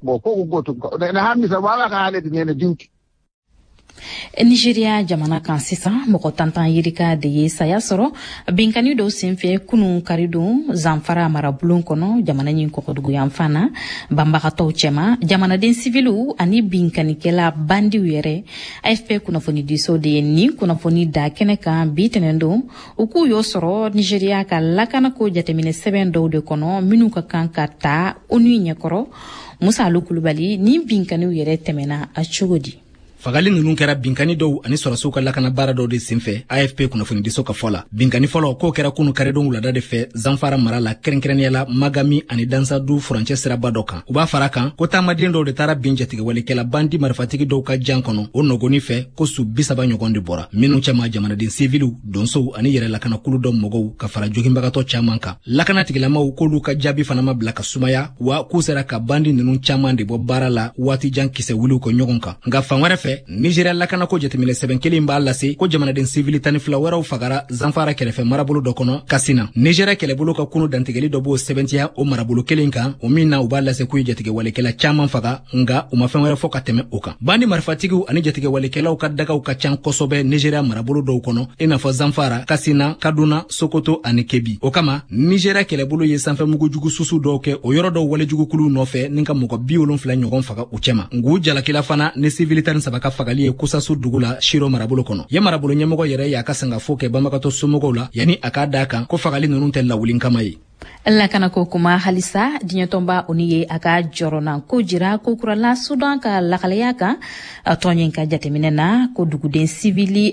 Nigeria jamana kan sisan mɔgɔ tantan yirika de ye saya sɔrɔ binkani dɔw senfɛ kunun karidon Zamfara marabulon kɔnɔ jamana ɲin kɔkɔdugu yan fana banbagatɔw cɛma jamanaden sivilu ani binkanikɛla bandiw yɛrɛ AFP kunnafoni diso de ye nin kunnafoni da kɛnɛ kan bi tɛnɛn don u k'u y'o sɔrɔ Nigeria ka lakanako jateminɛ sɛbɛn dɔw de kɔnɔ minnu ka kan ka ta ONU ɲɛkɔrɔ. Musa Alu Kulubali ni binkaniw yɛrɛ tɛmɛna a cogo di? Fagali ninnu kɛra binkani dɔw ani sɔrɔsiw ka lakana baara dɔw de senfɛ AFP kunnafoni diso ka fɔ la. Binkani fɔlɔ k'o kɛra kunu karidon wulada de fɛ Zamfara mara la kɛrɛnkɛrɛnniyala Magami ani Dansadu furancɛ siraba dɔ kan. U b'a fara kan ko taamaden dɔw de taara bin jatigɛwalikɛla bandi marifatigi dɔw ka jan kɔnɔ o nɔgɔni fɛ ko su 30 ɲɔgɔn de bɔra. Minnu cɛma jamanaden siviliw donsow ani yɛrɛ lakanakulu dɔ mɔgɔw ka fara joginbagatɔ caman kan. Lakanatigilamaw k'olu ka jaabi fana ma bila ka sumaya wa k'u sera ka bandi ninnu caman de bɔ baara la waati jan kisɛ wuliw kɔ ɲɔgɔn kan. Nka fan wɛrɛ fɛ kɔfɛ Nigeria lakana ko jateminɛ sɛbɛn kelen b'a lase ko jamanaden civil 12 wɛrɛw fagara Zamfara kɛrɛfɛ marabolo dɔ kɔnɔ Katsina. Nigeria kɛlɛbolo ka kunu dantigɛli dɔ b'o sɛbɛntiya o marabolo kelen kan o min na u b'a lase k'u ye jatigɛ walekɛla caman faga nga u ma fɛn wɛrɛ fɔ ka tɛmɛ o kan. Bandi marifatigiw ani jatigɛ walekɛlaw ka dagaw ka can kosɔbɛ Nigeria marabolo dɔw kɔnɔ i n'a fɔ Zamfara, Katsina, Kaduna, Sokoto ani Kebbi. O kama Nigeria kɛlɛbolo ye sanfɛmugu jugu susu dɔw kɛ o yɔrɔ dɔw walejugukulu nɔfɛ ni ka mɔgɔ 70 ɲɔgɔn faga u cɛma. Ngu jalakila fana ni civil 13 ka fagali ye Kusasu dugu la Shiro marabolo kɔnɔ. Ye marabolo ɲɛmɔgɔ yɛrɛ y'a ka sangafo kɛ banbagatɔ somɔgɔw la yani a k'a da kan ko fagali ninnu tɛ lawulin kama ye. Lakana ko kuma halisa diɲɛtɔnba oni ye a ka jɔrɔna ko jira ko kurala Sudan ka lakalaya kan tɔnyen ka jateminɛ na ko duguden sivili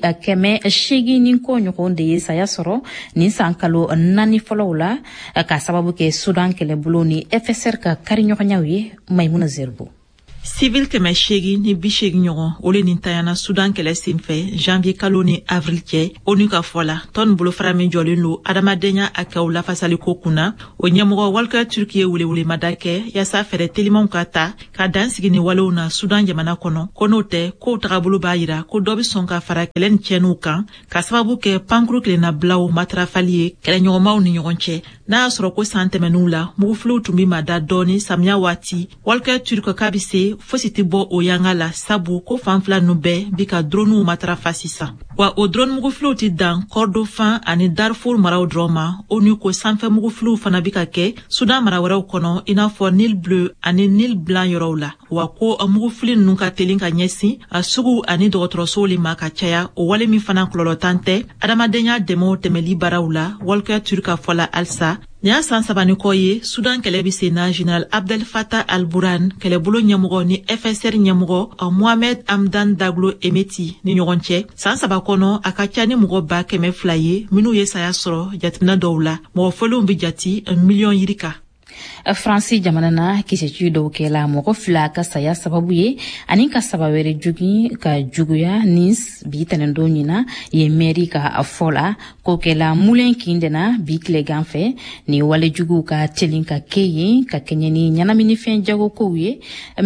800 ni ko ɲɔgɔn de ye saya sɔrɔ ni san kalo 4 fɔlɔw la ka sababu kɛ Sudan kɛlɛbolo ni FSR ka kariɲɔgɔnyaw ye. Maimuna Zerbo. Civil 800 ni 80 ɲɔgɔn ole nin tayana Sudan kɛlɛ senfɛ janvier kalo ni avril cɛ onu ka fɔla ton bolofara min jɔlen lo adamadenya a kɛw lafasali ko kunna o ɲɛmɔgɔ Walker Turki ye welewlemada kɛ yasa fɛrɛ telimanw ka ta ka dansigi ni walew na Sudan jamana kɔnɔ ko n'o tɛ kow tagabolo b'a yira ko dɔ bi sɔn ka fara kɛlɛ ni cɛniw kan ka sababu kɛ pankuru kilenna bilaw matarafali ye kɛlɛɲɔgɔnmaw ni ɲɔgɔn cɛ n'a y'a sɔrɔ ko san tɛmɛnniw la mugufiliw tun bi ma da dɔɔni samiya waati Walker Turki ka bi se fosi tɛ bɔ o yanga la sabu ko fanfila nu bɛɛ bi ka droniw matarafa sisan wa o drone mugufiliw ti dan Kordofan ani Darfur maraw dɔrɔn ma onu ko sanfɛ mugufiliw fana bi ka kɛ Sudan mara wɛrɛw kɔnɔ i n'a fɔ Nil Bleu ani Nil Blanc yɔrɔw la wa ko mugufili ninnu ka telin ka ɲɛsin a sugu ani dɔgɔtɔrɔsow le ma ka caya o wale min fana kɔlɔlɔtan tɛ adamadenya dɛmɛw tɛmɛli baaraw la Walker Turki ka fɔla alisa. Ni y'a san sabani kɔ ye Sudan kɛlɛ bi sen na General Abdel Fattah al-Burhan kɛlɛbolo ɲɛmɔgɔ ni FSR ɲɛmɔgɔ Mohamed Hamdan Daglo Emeti ni ɲɔgɔn cɛ san saba kɔnɔ a ka ca ni mɔgɔ 200,000 ye minnu ye saya sɔrɔ jateminɛ dɔw la mɔgɔ fɔlenw bi jati 1 million yirika. Fransi jamana na kisɛci dɔw kɛla mɔgɔ 2 ka saya sababu ye ani ka saba wɛrɛ jugi ka juguya ni bi tɛnɛndon ɲina ye mairie ka fɔla ko kɛla mulen kindena bi tilegan fɛ ni wale jugu ka telin ka kɛ ye ka kɛɲɛ ni ɲɛnaminifɛn jagokow ye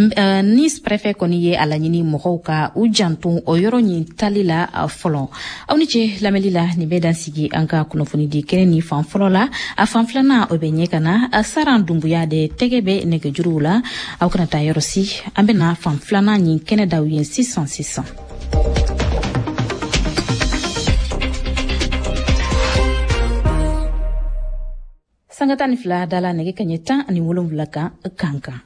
ni préfet kɔni ye a laɲini mɔgɔw ka u janto o yɔrɔ ɲin tali la fɔlɔ. Aw ni ce lamɛnli la nin bɛ dan sigi an ka kunnafoni di kɛnɛ ni fan fɔlɔ la a fan filanan o bɛ ɲɛ ka na a saran dumbuya de tɛgɛ bɛ nɛgɛjuruw la aw kana taa yɔrɔ si an bɛna fan filanan ɲin kɛnɛ daw ye sisan. Sanga 12 dala nɛgɛ kaɲɛ 17 kan kankan.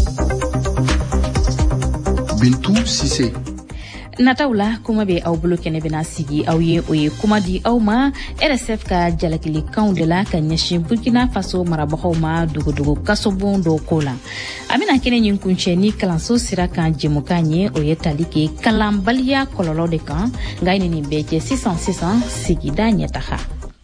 Bintu Sise. Nataw la kuma bɛ aw bolo kɛnɛ bɛna sigi aw ye o ye kuma di aw ma RSF ka jalakilikanw de la ka ɲɛsin Burkina Faso marabagaw ma dogodogo kasobon dɔ ko la. A bɛna kɛnɛ ɲin kuncɛ ni kalanso sira kan jɛmukan ye o ye tali kɛ kalanbaliya kɔlɔlɔ de kan nka nin bɛɛ cɛ sisan sigida ɲɛtaga.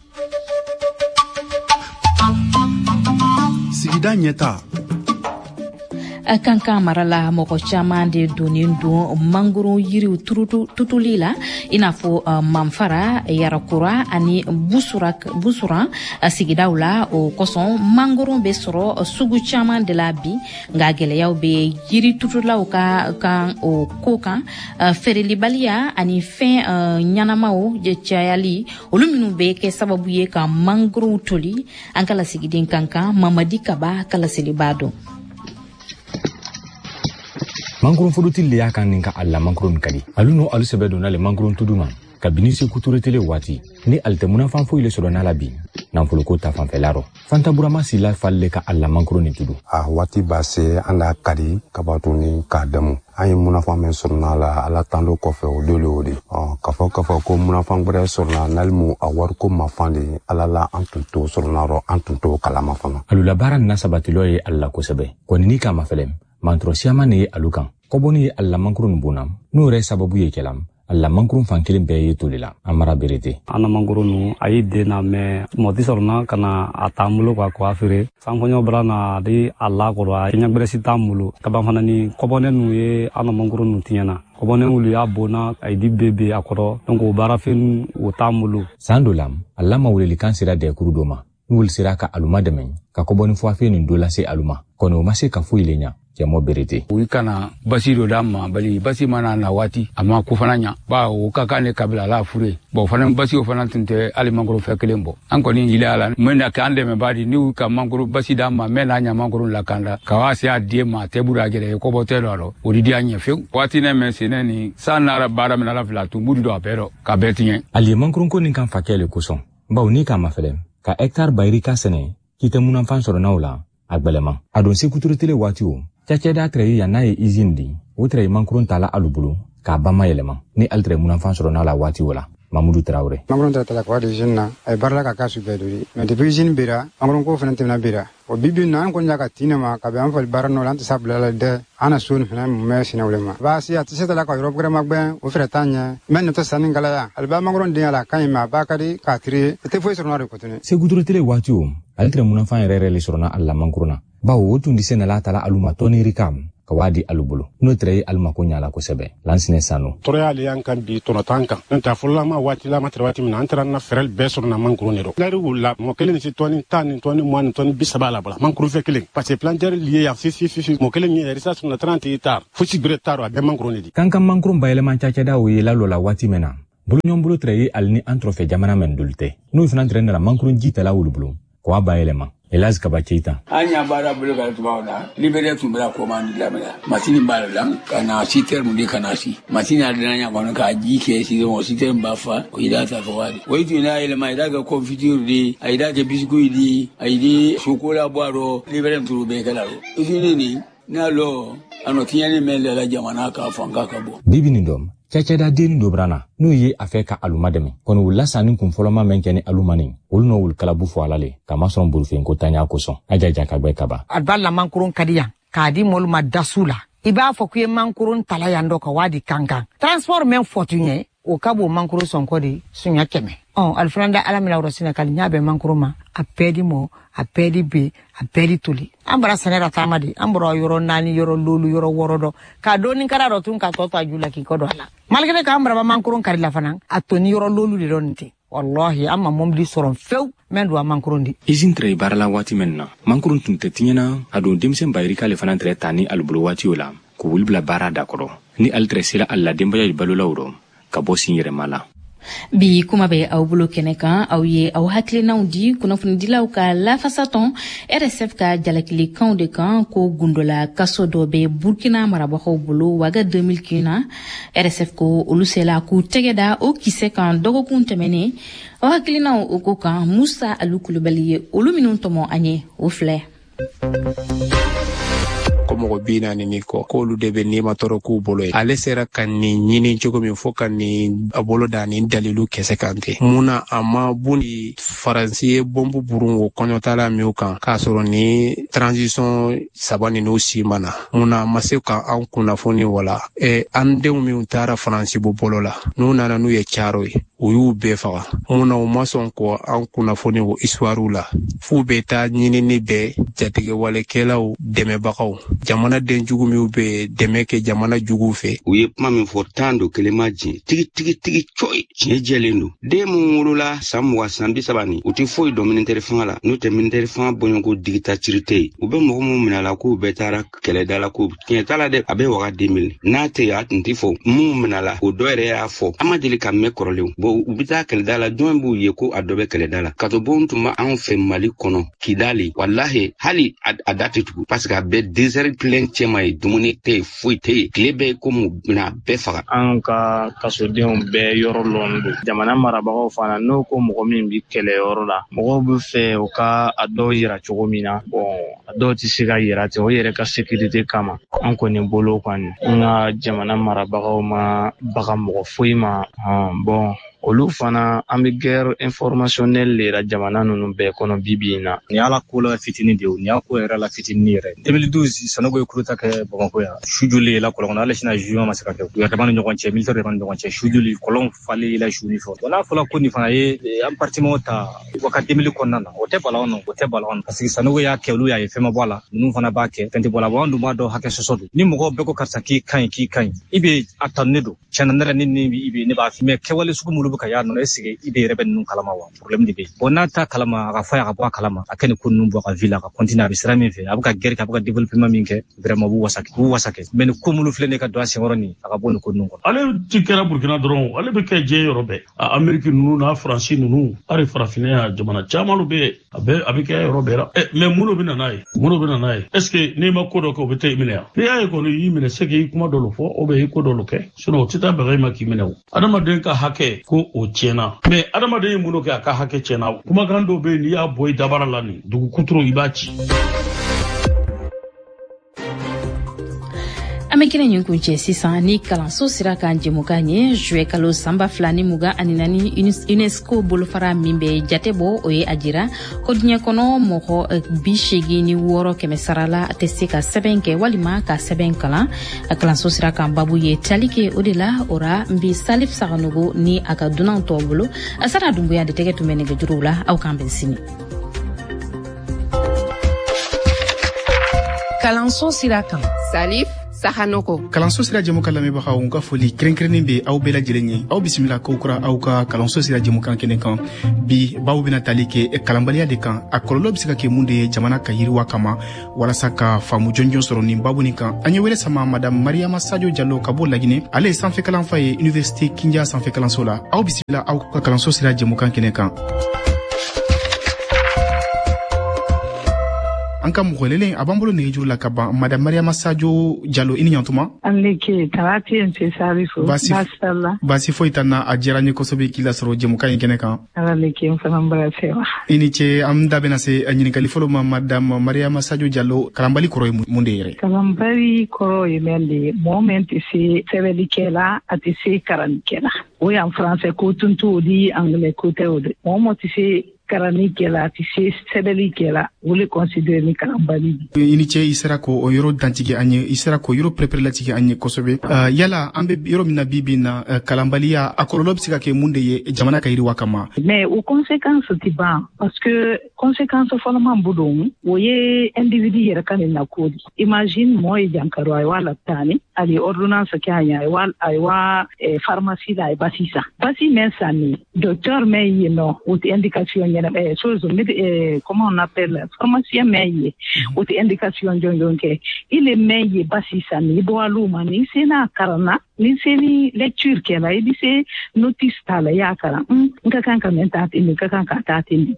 Sigida ɲɛta. Kankan marala mɔgɔ caman de donnen don mangoro yiriw tutuli la i n'a fɔ Manfara, Yarakura ani Busuran sigidaw la o kosɔn mangoro bɛ sɔrɔ sugu caman de la bi nka gɛlɛyaw bɛ yiri tutulaw kan o ko kan feerelibaliya ani fɛn ɲanamaw cayali olu minnu bɛ kɛ sababu ye ka mangoro toli an ka lasigiden kankan Mamadi Kaba kalaseli b'a dɔn. Mangrun fudutili le y'a kan nin ka a la mangrun kadi alu no alu sɛbɛ donna le mangrun tuduma kabini se kuturetele waati ni alte munafan foyi le sɔrɔ n'ala bi nanfoloko ta fanfɛla rɔ Fanta Burama Sila falle ka a la mangrun ni tudu a waati b'a se an n'a kadi kabatuni k'a damu an ye munafan min sɔrɔ n'ala ala tan do kɔfɛ o dole o de k'a fɔ ko munafan wɛrɛ sɔrɔ n'ale mu a wariko mafan de ala la an tun t'o sɔrɔ n'arɔ an tun t'o kalama fana alula baara nina sabatilɔ ye ala kosɛbɛ kɔni ni k'a mafɛlɛm mantro siama ne ye alu kan kɔbɔni ye ala mangrun bonam n'o yɛrɛ sababu ye kɛlam alla mangrun fan kelen bɛɛ ye toli la amara berete ana mangrun nu ayi dena me moti sorna kana atamulo kwa kwa fere sanfonyo brana di alla ko ra nya bresi tamulo kaba fana ni kɔbɔne nu ye ana mangrun nu tiɲana kɔbɔne ulu ya bona ay di bebe akoro donc o bara fen o tamulo sandolam alla ma wuleli kan sira de kurudoma n'ul sera ka aluma dɛmɛ ka kɔbɔni fɔ afɛ nin dɔ lase aluma kɔni o ma se ka foyi le ɲa cɛmɔ berete u kana basi dɔ d'a ma bali basi mana na waati a ma ko fana ɲa ba o ka kan ne kabila la fure bon fana basi o fana tun tɛ hali mangoro fɛ kelen bɔ an kɔni yili a la mɛ na k'an dɛmɛ badi n'u ka mangoro basi d'a ma mɛ n'a ɲa mangoro la kanda ka waa se a die ma tɛ buru a gɛrɛ kɔbɔ tɛ dɔ o di a ɲɛ fewu waati ne mɛ sɛnɛ ni san nara baara min ala fila tun buru dɔ a bɛɛ dɔ ka bɛɛ tiɲɛ ali ye mangoronko nin kan fa kɛ le kosɔn bawo ni k'a ma fɛlɛ ka hectare bayiri ka sɛnɛ k'i tɛ munafan sɔrɔ n'aw la a gwɛlɛman a don se kuturutele waati o cacɛda tɛrɛ yan n'a ye usine di o tɛrɛ ye mangoron tala alu bolo k'a bama yɛlɛma ni ali tɛrɛ munafan sɔrɔ n'a la waati o la Mamadou Traoré mangoron tala kwa de usine na ay barla ka kasu bedori mais depuis usine bira mangoron ko fana temna bira o bibi na ko nyaka tinema ka be an fal barano lan ta sabla la de ana sun fana me sina ulema ba si atise tala ka europe gram agben o fere tanya men to sanin gala ya alba mangoron de ala kan ma ba kadi ka tri te foi sur na re kotune se gudurutele waati o ali tɛrɛ munafan yɛrɛ le sɔrɔ na alla mangrona bawo o tun di sena la tala aluma toni rikam ka wadi alubulu no tɛrɛ aluma ko ɲala kosɛbɛ lansine sanu tɔrɔya ale y'an kan bi tɔnɔtan kan n'o tɛ a fɔlɔla ma waati la ma tɛrɛ waati min na an taara na fɛrɛli bɛɛ sɔrɔ na mankoro de don lɛri wulila mɔgɔ kelen ni se tɔni 10 ni tɔni 20 ni tɔni 30 la bala mankoro fɛ kelen parce que plantère lié ya fifi mɔgɔ kelen ye yɛrɛ sa sɔrɔ na 30 hectares fosi bere taro a bɛɛ mankoro de di kan kan mankoro bayɛlɛma cacɛda o ye lalo la waati mɛn na boloɲɔgɔn bolo tɛrɛ ye ali ni an tɔrɔfɛ jamana mɛn dolu tɛ n'o fana tɛrɛ nana mankoro ji tala wulu bolo ko a bayɛlɛma Elaz Kaba Keita. Anya bara bulu ka tubaw la libere tun bra commande la mala masini bara lam kana siter mundi kana si masini adanya kono ka ji ke si mo siter mbafa o ida ta fawadi o itu na ile mai daga confiture di ai daga biscuit di ai di chocolat boiro libere tun be kala ro itu ni na lo ano tinyani mele la jamana ka fanga ka bo bibini dom cacɛda deni do brana n'u ye a fɛ ka aluma dɛmɛ kɔni wula sanni kun fɔlɔma mɛn kɛ ni alumani olu n'o wuli kalabu fɔ ala le ka masɔn bolofɛn ko tanya kosɔn a jaja ka gbɛ kaba adba la mankuron kadiya k'a di molu ma dasu la i b'a fɔ k'i ye mankuron tala yan dɔ ka wadi kankan transport men fɔtu ɲɛ o ka bo mankuron sɔnkɔ de sunya kɛmɛ alfranda alamila rosina kali nya be mankuron ma a pedi mo a pedi be a pedi tuli an bara sɛnɛra taama de an bɔra yɔrɔ naani yɔrɔ lolu yɔrɔ wɔɔrɔ dɔ k'a dɔɔni kara dɔ tun ka tɔ to a ju la k'i kɔ dɔ a la malgré k'an baraba mankuron kari la fana a toni yɔrɔ lolu de dɔ nin ten wallahi an ma mɔbili sɔrɔ fewu men do a mankuron di usine tɛrɛ baara la waati mɛn na mankuron tun tɛ tiɲɛna a don denmisɛn bayiri k'ale fana tɛrɛ ta ni alubolo waati o la k'o wuli bila baara da kɔrɔ ni ale tɛrɛ sera a la denbaya balolaw rɔ ka bɔ sin yɛrɛma la bi kuma bɛ aw bolo kɛnɛ kan aw ye aw hakilinaw di kunnafonidilaw ka lafasa tɔn RSF ka jalakilikanw de kan ko gundola kaso dɔ bɛ Burkina marabagaw bolo waga 2015 na RSF ko olu sela k'u tɛgɛ da o kisɛ kan dɔgɔkun tɛmɛnen aw hakilinaw o ko kan Musa Alu Kulubali ye olu minnu tɔmɔ an ye o filɛ ko mɔgɔ 40 ni kɔ k'olu de bɛ nima tɔrɔ k'u bolo ye ale sera ka nin ɲini cogo min fɔ ka nin a bolo da nin dalilu kɛsɛ kan ten mun na a ma bun ni faransi ye bɔnbu burun o kɔɲɔtala min kan k'a sɔrɔ ni transition saba ninnu si ma na mun na a ma se ka an kunnafoni wala an denw min taara faransi bolo la n'u nana n'u ye caro ye u y'u bɛɛ faga mun na u ma sɔn ko an kunnafoni o histoire la f'u bɛ taa ɲinini bɛɛ jatigɛwalekɛlaw dɛmɛbagaw jamana den jugu min bɛ dɛmɛ kɛ jamana jugu fɛ u ye kuma min fɔ tan do kelema jin tigi coy tiɲɛ jɛlen do den mun wolola san 20 san 30 u tɛ foyi dɔn militaire fanga la n'u tɛ militaire fanga bɔɲɔgɔnko digita ciri tɛ yen u bɛ mɔgɔ mun minɛ la k'u bɛɛ taara kɛlɛda la ko tiɲɛ t'a la dɛ a bɛ waga 2000 n'a tɛ yen a tun tɛ fɔ mun minɛ la o dɔ yɛrɛ y'a fɔ an ma deli ka mɛn kɔrɔlenw bon u bɛ taa kɛlɛda la jɔn b'u ye ko a dɔ bɛ kɛlɛda la ka to bon tun bɛ anw fɛ Mali kɔnɔ Kidali wallahi hali a da tɛ tugu parce que a bɛ désert plein cɛma ye dumuni tɛ yen foyi tɛ yen tile bɛɛ komi bɛna bɛɛ faga an ka kasodenw bɛɛ yɔrɔ lɔn don jamana marabagaw fana n'o ko mɔgɔ min bi kɛlɛyɔrɔ la mɔgɔw bɛ fɛ u ka a dɔw yira cogo min na a dɔw tɛ se ka yira ten o yɛrɛ ka sécurité kama an kɔni bolo kɔni an ka jamana marabagaw ma baga mɔgɔ foyi ma olu fana an bɛ guerre informationnelle de la jamana ninnu bɛɛ kɔnɔ bibi in na ni ala ko la fitini de ni ala ko yɛrɛ la fitini yɛrɛ 2012 Sanogo ye kuruta kɛ Bamakɔ yan su joli la kɔlɔn ale sina juin ma se ka kɛ u yɛrɛ ni ɲɔgɔn cɛ militaire de ni ɲɔgɔn cɛ su joli kɔlɔn falen la su ni fɛ n'a fɔla ko ni fana ye an parlement ta waka 2000 kɔnɔna na o tɛ balon parce que Sanogo y'a kɛ olu y'a ye fɛn ma bɔ a la ninnu fana b'a kɛ fɛn tɛ bɔ a la an dun b'a dɔn hakɛ sɔsɔ don ni mɔgɔw bɛɛ ko karisa k'i kaɲi i bɛ a tanu ne don tiɲɛna ne yɛrɛ ne b'a f'i mais kɛwale sugu minnu buka ya no esige ibe rebe nun kalama wa problème de be bona ta kalama ka fa ka bwa kalama akene kunnu bwa ka villa ka continue abi sira min fe abuka guerre ka abuka développement min ke vraiment bu wasake men ko mulu flene ka do asigoroni aka bonu kunnu ko ale tikera Burkina dron ale be ke je Europe Amerique nunu na France nunu ari farafina jamana chamalu be abi ke Europe ra mais muno bina nay est-ce que ne ma ko do ko be te minea be ay ko ni mine sege kuma do lo fo o be ko do lo ke suno tita be ma ki mineo adama den ka hake ko o chena mais adama den muno ke aka hake chena kuma gando be ni ya boy dabara lani dugu kutro ibachi amekele nyunkunche sisan ni kalanso sira kan jemukanye jwe kalo samba flani muga aninani UNESCO bolofara mimbe jatebo oye ajira kodnya kono moko bishigi ni woro kemesarala tesika sebenke walima ka sebenkala kalanso sira kan babu ye talike odela ora mbi salif saganugo ni akaduna tobulu asara dumbuya de tege tumene gejurula au kambensini kalanso sira kan salif Sahanoko. Kalanso sira jemu kalame ba hawo nga foli krenkreni be aw bela jirenye aw bismillah ko kura aw ka kalanso sira jemu kan kenen kan bi bawo bina talike kalambaliya de kan akololo bisika ke munde jamana ka yirwa kama wala saka famu jonjon soro ni babu ni kan anye wele sama madame Mariama Sadio Diallo kabo lagine ale sanfe kalan faye université Kindia sanfe kalanso la aw bismillah aw ka kalanso sira jemu kan kenen kan anka mugolele abambolo ne jurula kaba madame Mariama Sadio Diallo ini nyantuma anleke tarati ente sarifu basalla basi foitana ajeranye kosobe kila soro jemu kan kene kan aleke mfanambara sewa ini che amda benase anyini kalifolo madame Mariama Sadio Diallo kalambali koro mundere kalambali koro yemende moment isi sevelikela ati se karanikela o en français ko tuntu di anglais ko teode moment isi karanikela ati se sevelikela wole considérer ni kalambali ini che isera ko o yoro dantike anye isera ko yoro preparlatike anye kosobe yala ambe yoro mina bibi na kalambaliya akololo bisika ke munde ye jamana kayiri wakama mais aux conséquences tiba parce que conséquences follement budon woye individu yera kanina kodi imagine moy jankaro ay wala tani ali ordonnance kanya ay wa pharmacie la basisa basi mensani docteur mais yeno with indication yena chose comment on appelle pharmacien mais with indication jonjonke ile mais basisa ni do aluma ni sena karana ni seni lecture kela idise notice tala yakara nkakanka mentati ni kakanka tati ni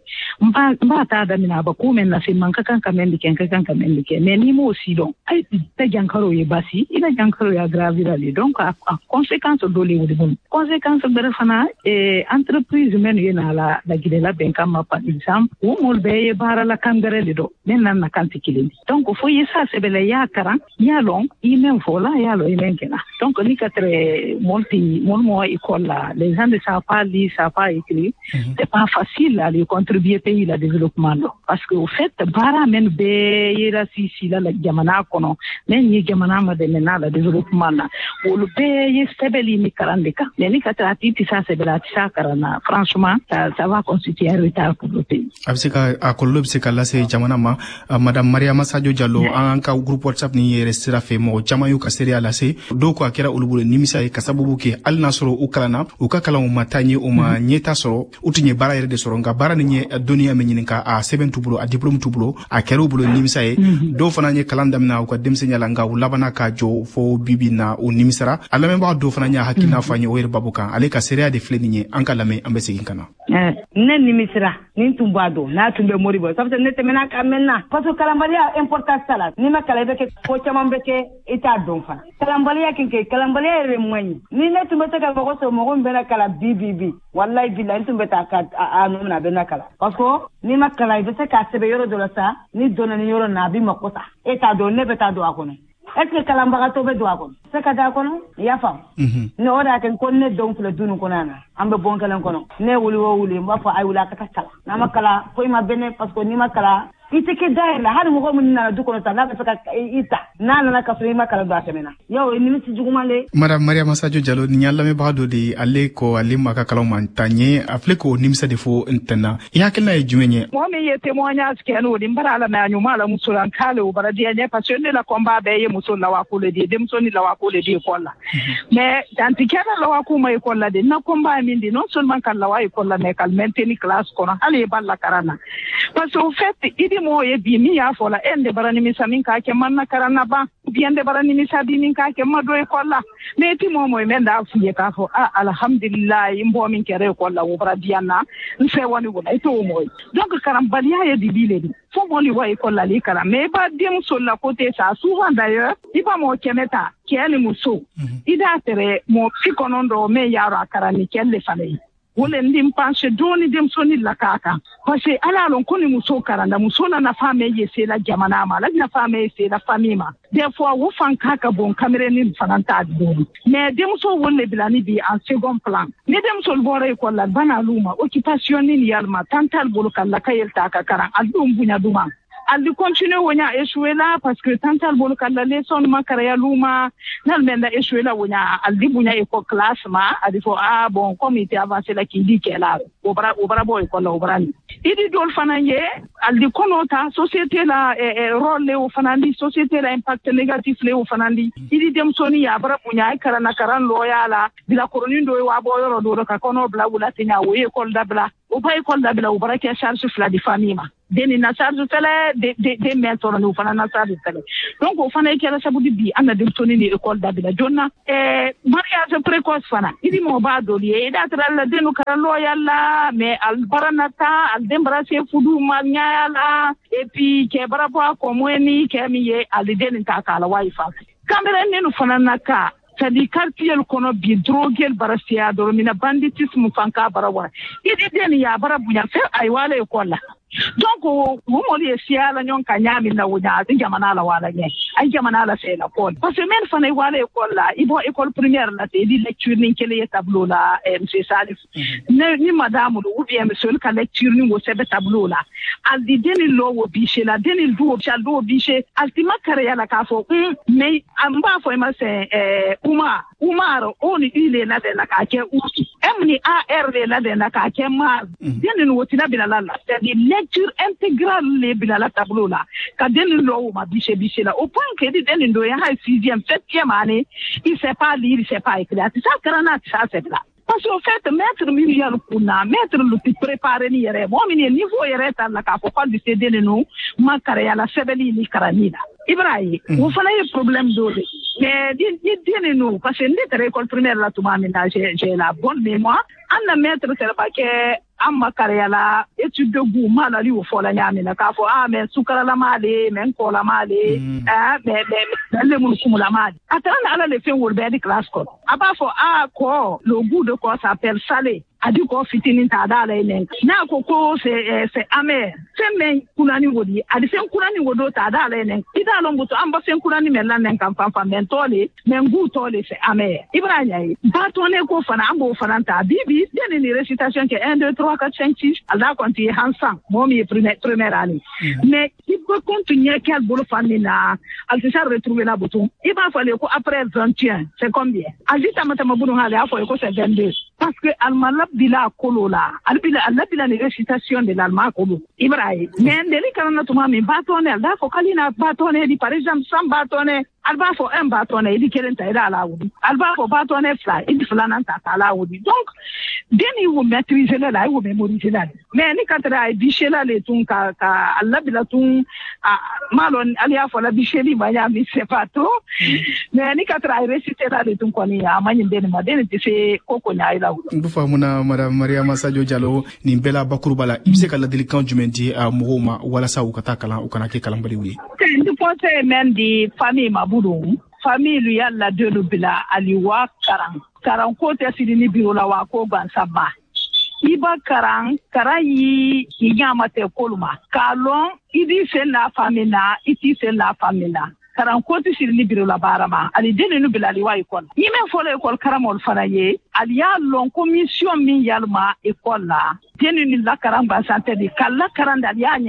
mba ta da mina ba ko men na se man kakanka mendike mais ni mo aussi donc ay ta jankaro ye basi ila jankaro ya gravira li donc a conséquence do le wodi bon conséquence berfana entreprise men yena la gidela benka ma par exemple o mol be bara la kangare li do men nan na kanti kilindi donc fo yesa se bele yakara ya long imen fola ya lo imen kena donc ni très mon école là les gens ne savent pas lire, savent pas écrire. C'est pas facile à les contribuer pays la développement là parce que au fait bara men be yera si la jamana kono men ni jamana ma de mena la développement là ou le be ye stebeli ni karandeka ni katati ça c'est bela ça karana franchement ça va constituer un retard pour le pays abseka akollo bseka la se jamana ma madame Mariama Sadio Diallo anka groupe WhatsApp ni restera fe mo jamayu ka seria la se do ko akera ulubule nimisa e kasabubu ke al nasoro ukalana ukakala umatanye uma nyeta soro utinye bara yere de soro nga bara nye dunia menyininka a 7 tubulo a diplôme tubulo a kero bulo nimisa e do fana nye kalanda mina uka demsenya langa ulabana ka jo fo bibi na u nimisara ala memba do fana nya hakina fanye o babuka ale ka seria de fleni nye anka lame ambese ginkana ne nimisara nin tumbado na tumbe moribo sabse ne temena kamena parce que kalambalia importance sala ni makala beke ko chamambeke ita donfa kalambalia kinke kalambalia remwani ni ne tumbe ka ko so mo mbena kala bibibi wallahi billahi tumbe ta ka anu na bena kala parce que ni makala beke ka sebe yoro do la sa ni dona ni yoro na bi makota eta do ne beta do akone est-ce que kalambara to be do akone se ka da kono ya fam ne oda ken konne donc le dunu konana ambe bon kala kono ne wuli wo wuli mba fa ay wula ka kala na makala ko ma bene parce que ni makala itike daira har mu gomun na duko ta na ka ita na ka so ma kala da semena yo ni mi jugumale madame Maria Massadio Diallo ni yalla me baado de alle ko alle maka kala man tanye afle ko nimsa defo intana ya kala e jumenye mo me ye témoignage ke no di mbara na nyuma la musulan kale o bara dia ne parce que la combat be ye musul la wakule de dem soni la wakule de kolla mais tantikena la wakuma e kolla de na combat min di non seulement kan la wa e kolla mais kal maintenir classe kono ale balla karana parce que au fait idi mo ye bi mi ya fola ende barani mi samin ka ke manna karana ba biende barani mi sabi min ka ke mado e kolla mais ti mo men da fuye ka fo alhamdulillah imbo min kere kolla wo bara diana nse woni wona ito mo donc karam balia ye di bile di fo mo li wa e kolla li kala mais ba dem so la côté ça souvent d'ailleurs iba mo kemeta kele muso ida tere mo fikonondo me yaro akarani kelle fale wole ndim panche doni dem soni la kaka parce que ala lon koni muso karanda muso na fame yese la jamana ma la na fame yese la famima des fois wo fan kaka bon camera ni fananta do mais dem so wole bilani bi en second plan ne dem so bore ko la bana luma occupation ni yalma tantal bolo kala kayel ta ka karan aldum bunya duma aldi continue wonya échoué là parce que tantal bolo kala leçon makara ya luma nal menda échoué là wonya aldi bunya e ko classement adi fo bon comité avancé la ki di kela obra boy ko la obra ni idi dol fananye aldi konota société la rôle le o fanandi société la impact négatif le o fanandi idi dem soni ya bara bunya e kala na karan loyala bila koronindo e wa boyoro do ka kono bla wula tinya wo e ko dabla o bay ko dabla o bara ke charge fla di famima deni na charge tele de mentor no fana na charge tele donc o fana kala sabudi bi ana dem toni ni école dabila jonna mariage précoce fana idi mo ba do li da tra denu kala loyala mais al baranata al dembrase fudu magnyala et puis ke barapo ko mweni ke miye al deni ta kala wifi kamera nenu fana naka sadi quartier kono bi drogel barasia do mina banditisme fanka barawa idi deni ya barabunya fe ay wala école donc wo mo li siala nyon kanyami na wunya jamana la wala nye ay jamana la fe la ko parce que men fane wala école la ibo école primaire la te di lecture ni kele tableau la monsieur Salif ni madame ou bien monsieur ka lecture ni wo sebe tableau la al di deni lo wo biche la deni do chalo biche altima kare ya la ka fo mais amba fo ma se Umar oni ile la de la ka ke uti emni ar la de la ka ke ma deni no tina bilala la c'est lecture intégrale les bilala tableau là ka deni lo ma biche la au point que deni do ya 6e 7e année il sait pas lire il sait pas écrire ça karana ça c'est là parce qu'en fait maître milliard kuna maître le préparer ni yere mo mi niveau yere ta la ka ko di deni no ma kare ya la sebeli ni karanida Ibrahim wo fana ye problème dole mais deni no parce que ni école primaire la tuma mina j'ai la bonne mémoire anna maître serba ke amma karyala étude de goût mala li wo fola nyami na ka fo mais sukara la male men ko la male mais le mun kumula male atana ala le fen wolbe di classe ko aba fo ko le goût de quoi s'appelle salé adi ko fitini ta da la inen na ko c'est amer c'est men kunani wodi adi fen kunani wodo ta da la inen ida lo nguto amba fen kunani men la nen kam fam men tole men gu tole c'est amer ibrahim ba tone ko fana ambo fana ta bibi deni ni récitation ke 1 2 3 4 5 6 ala konti hansan momi première année mais il peut continuer quel bolo famina al se retrouver la bouton il va falloir ko après 21 c'est combien ali tamata mabunu hale afo ko c'est 22 parce que almalab bila kolola albila ni récitation de l'allemand kolo ibrahim mais ndeli kana tuma mi batone da ko kalina batone di par exemple 100 batone alba fo un batone di kelenta ida la wudi alba fo batone fly idi flana ta la wudi donc deni wo maîtriser la wo mémoriser la mais ni katra biche la le tun ka albila tun malon alia fo la biche li baya mi c'est pas tout mais ni katra réciter la le tun ko ni amany deni ma deni ti se koko nya ila wudi ndu famuna madame Maria Massadio Diallo ni bela bakurubala ibse kala delikan jumendi a mogoma wala sa ukata kala ukana ke kala mbali wi ndu pote men di famille mabudum famille yalla de lubila aliwa karan ko te sidini biro la wa ko ban sabba iba karan yi nyama te koluma kalon idi sen la famina iti sen la famina karan ko te sidini biro la barama ali deni nu bila aliwa ikon ni men folo ekol karamol fanaye ali ya lon commission min yalma ekol la deni ni la karan ba santé di kala karan da ya nyai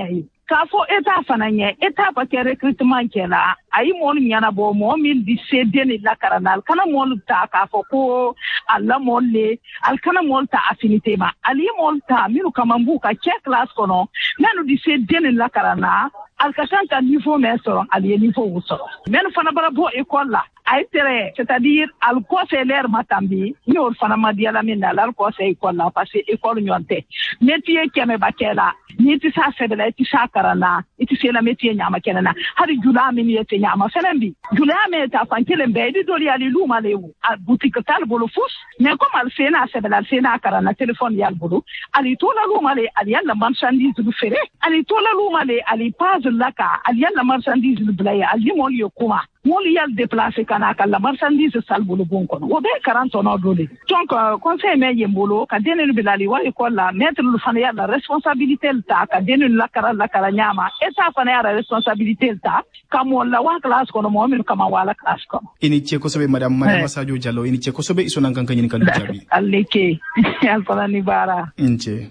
k'a fɔ état fana ɲɛ état ka kɛ recrutement kɛla a ye mɔgɔ ɲɛnabɔ mɔgɔ min di se den ni lakarana ali kana mɔgɔ ta k'a fɔ ko a lamɔli le ali kana mɔgɔ ta affinité ma ali ye mɔgɔ ta minnu kama b'u ka cɛ classe kɔnɔ minnu di se den ni lakarana ali ka kan ka niveau min sɔrɔ ali ye niveau sɔrɔ minnu fana bara bɔ école la a ye tɛrɛ c'est-à-dire ali kɔfɛ l'air ma tanbi ni olu fana ma diyala min na ali kɔfɛ école la parce que école ɲɔgɔn tɛ métier kɛmɛ ba kɛ la n'i ti s'a sɛbɛ la i ti s'a karanna i ti se la métier ɲama kɛnɛ na hali jula min ye te ɲama fɛnɛ bi julaya min ta fan kelen bɛɛ i bi dɔli ali lu ma le a boutique t'al bolo fus mais comme al se n'a sɛbɛ la al se n'a karanna téléphone y'al bolo ali to la lu ma le ali yalla marchandise du feere ali to la lu ma le ali page la ka ali yalla marchandise du bila ye ali mo ye kuma moli yal déplacer kana ka la marchandise sal bolo bon kono o be 40 tonnes dole donc conseil me yembolo ka denelu bilali wa école la mettre lu fana ya la responsabilité ta ka denelu la kara nyama eta fana ya responsabilité ta ka mo la wa classe kono mo min kama wala classe kono ini che ko sobe madame Mariama Sadio Diallo ini che ko sobe isona kan kan kan jabi alleke al fana ni bara inche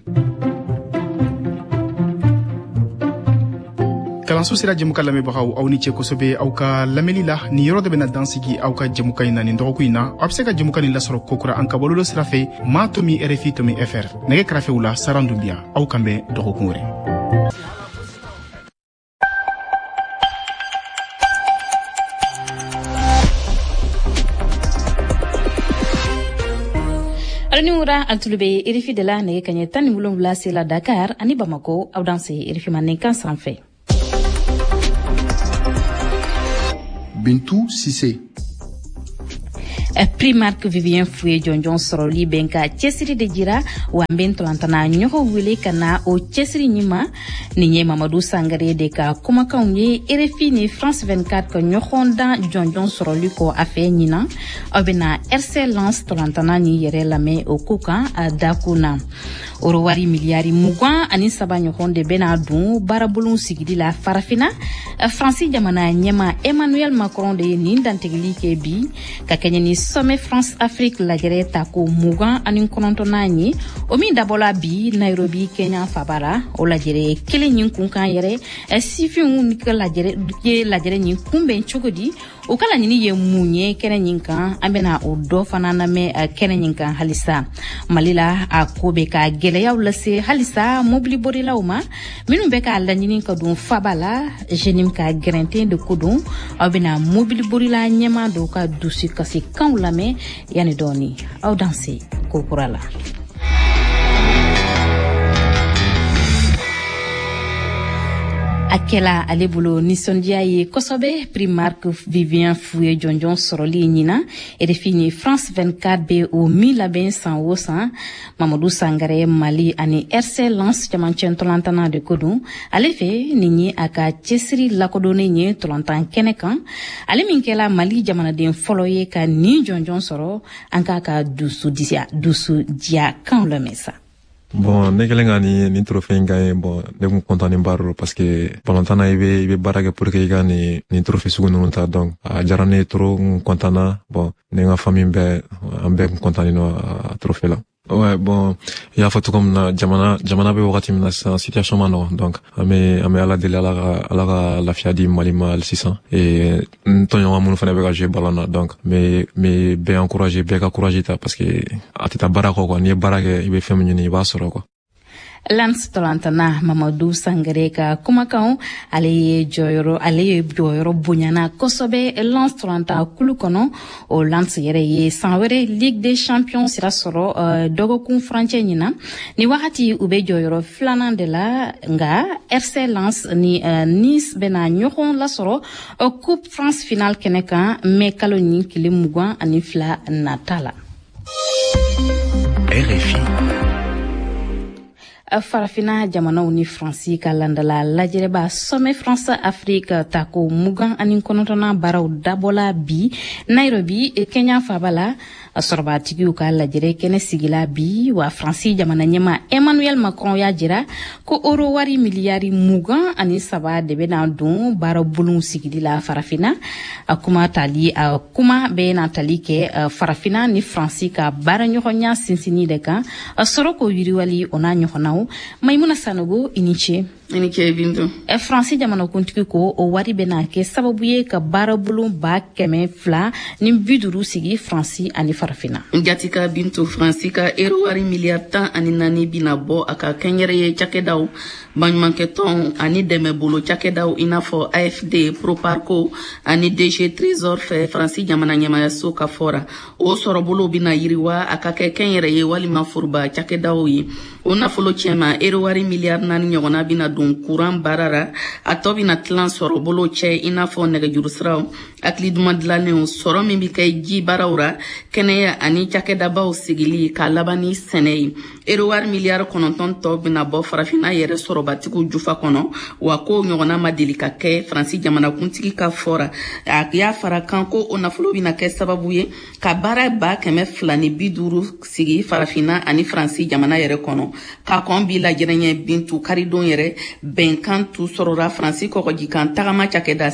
kalanso sira jemuka lamɛbagaw aw ni cɛ kosɛbɛ aw ka lamɛnli la ni yɔrɔ de bena dansigi aw ka jemuka ɲi na nin dɔgɔku ɲi na aw be se ka jemuka nin lasɔrɔ kokura an ka bɔlɔlɔ sira fɛ ma tomi rfi tomi fr nɛgɛ kɛrɛfɛw la saran dunbiya aw kan bɛn dɔgɔkun wɛrɛ Aluniura altulube irifi de la nege kanye tani mulumla sila Dakar ani Bamako aw danse irifi manenkan sanfɛ. Bintou Sissé. Primark Vivien Fouye Jonjon Soroli Benka Chesiri de Jira Wamben Tolantana Nyoko Wile Kana o Chesiri Nima Ninye Mamadou Sangare de ka Kumaka Unye RFI ni France 24 ko Nyokonda Jonjon Soroli ko afe Nina Obena RC Lance Tolantana ni yere lame o Kuka a Dakuna Orowari miliari mugwan ani saba Nyokonde Benadou Barabulun Sigidi la Farafina Francis Jamana Nyema Emmanuel Macron de Nindantegli Kebi Kakanyeni Sommet France-Afrique lajere tako mugan ani konontona ni omi dabola bi Nairobi Kenya Fabara o lajere kele nyin kunkan yere sifin unika lajere nyin kumben chogodi o kala nyini ye munye kene nyinkan ambena o do fanana me kene nyinkan halisa malila akobe ka gele ya ulase halisa mobili borila uma minun be ka lanyini ka dun Fabala jenim ka grente de kodun abena mobili borila nyema do ka dusi kasi kan lame yani doni aw danse ko kurala akela alebulu nisondia ye kosobe Primark Vivien Fouye Jonjon Soroli Nina et défini France 24B au 1000 ben sans wosan Mamadou Sangare Mali ani RC Lance Jamanchen Tolantana de Kodun alefe ninyi aka Chesiri lakodone nye Tolantan Kenekan ale minkela Mali jamana den foloye ka ni Jonjon Soro anka ka dusu dia kan le mesa. Bon, ne kelen ka ni trophée gagné bon ne kun content ni baro parce que pendant temps i be baraka pour que i ga ni trophée sugu nunu ta donc a jara ne trop content na bon ne nga famille be ambe content ni no trophée là. Ouais, bon, il a fait comme na jamana be wakati mina sa situation mano donc ame ala de la fiadi malima al 600 et tonyo amunu fana be ga jouer ballon donc mais be encourager be ka courage ta parce que atita barako quoi ni barake ibe femme ni ba soro quoi. Lance Tolantana Mamadou Sangare ka kumakan ale joyoro bunyana kosobe Lance Tolanta kulukono o Lance yere ye sanwere Ligue des Champions sira soro dogokun franche nyina ni wakati ube joyoro flanan de la nga RC Lance ni Nice bena nyokon la soro Coupe France finale keneka me kaloni kilimugwan anifla natala RFI Farafina jamana uni Fransi ka landala lajere ba Sommet France Afrique tako mugan anin konontona baraw dabola bi Nairobi Kenya Fabala sorba tigiu ka lajere kene sigila bi wa Fransi jamana nyema Emmanuel Macron ya jira ko oro wari miliari mugan ani saba debe na dun baraw bulun sigidi la Farafina akuma be na tali ke Farafina ni Fransi ka bara nyonya sinsini de kan soroko yiriwali ona nyonaw Maimuna Sanogo iniche ini ke bintu France jamana kuntigi ko o wari bena ke sababu ye ka barabulu ba kɛmɛ 2 ni 50 sigi France ani farafina jatika bintu France ka euro wari miliyar 14 bina bɔ a ka kɛnyɛrɛ ye cakɛdaw baɲumankɛtɔn ani dɛmɛ bolo cakɛdaw inafɔ AFD Proparco ani DG Trésor fɛ France jamana ɲɛmayaso ka fɔra o sɔrɔbolo bina yiriwa a ka kɛ kɛnyɛrɛ ye walima foroba cakɛdaw ye o nafolo cɛma euro wari miliyar 4 ɲɔgɔnna bina don kuran barara a tɔ bina tilan sɔrɔ bolo cɛ inafɔ nɛgɛjuru siraw hakili duman dilanenw sɔrɔ min bi kɛ ji baaraw ra kɛnɛya ani cakɛdabaw sigili ka laban ni sɛnɛ ye euro wari miliyar 9 tɔ bina bɔ farafina yɛrɛ sɔrɔbatigiw jufa kɔnɔ wa ko ɲɔgɔnna ma deli ka kɛ Faransi jamana kuntigi ka fɔra a y'a fara kan ko o nafolo bina kɛ sababu ye ka baara ba 250 sigi farafina ani Faransi jamana yɛrɛ kɔnɔ ka kɔn bi lajɛrɛɲɛ bintu karidon yɛrɛ bɛnkan tu sɔrɔra Faransi kɔgɔjikan tagama cakɛda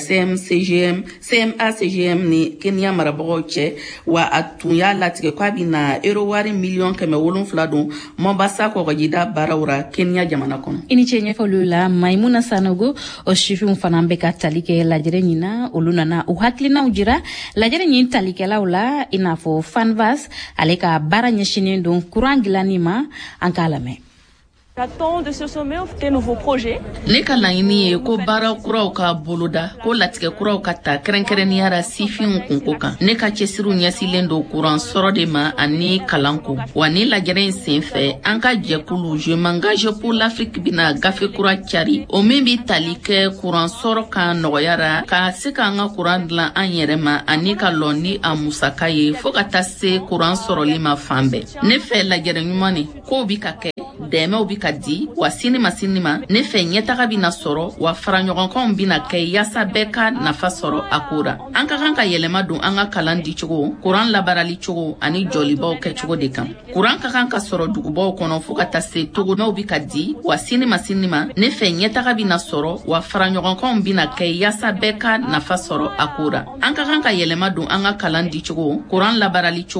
CMA-CGM ni Kenya marabagaw cɛ wa a tun y'a latigɛ k'a bina euro wari miliyɔn 700 don Mombasa kɔgɔjida baaraw ra Kenya jamana kɔnɔ. Ini cɛ ɲɛfɔlu la Maimuna Sanogo o sifinw fana bɛ ka tali kɛ lajɛrɛ ɲina olu nana u hakilinaw jira lajɛrɛ ɲin talikɛlaw la i n'a fɔ Fanvas ale ka baara ɲɛsinen don courant dilanni ma an k'a lamɛn. J'attends de ce sommet des nouveaux projets. Ne ka laɲini ye ko baara kuraw ka boloda ko latigɛ kuraw ka ta kɛrɛnkɛrɛnniyara sifinw kunko kan ne ka cɛsiriw ɲɛsilen do kuran sɔrɔ de ma ani kalanko wa ni lajɛrɛ in senfɛ an ka jɛkulu Je m'engage pour l'Afrique bina gafe kura cari o min bi tali kɛ kuran sɔrɔ kan nɔgɔyara ka se k'an ka kuran dilan an yɛrɛ ma ani ka lɔn ni a musaka ye fɔɔ ka taa se kuran sɔrɔli ma fan bɛɛ ne fɛ lajɛrɛ ɲuman ni kow bi ka kɛ dɛmɛw bi ka di wa sini ma ne fɛ ɲɛtaga bina sɔrɔ wa faraɲɔgɔnkanw bina kɛ yasa bɛɛ ka nafa sɔrɔ a ko ra an ka kan ka yɛlɛma don an ka kalan di cogo kuran labarali cogo ani jɔlibaw kɛ cogo de kan kuran ka kan ka sɔrɔ dugubaw kɔnɔ fɔɔ ka taa se togonaw bi ka di wa sini ma ne fɛ ɲɛtaga bina sɔrɔ wa faraɲɔgɔnkanw bina kɛ yasa bɛɛ ka nafa sɔrɔ a ko ra an ka kan ka yɛlɛma don an ka kalan di cogo kuran labarali cogo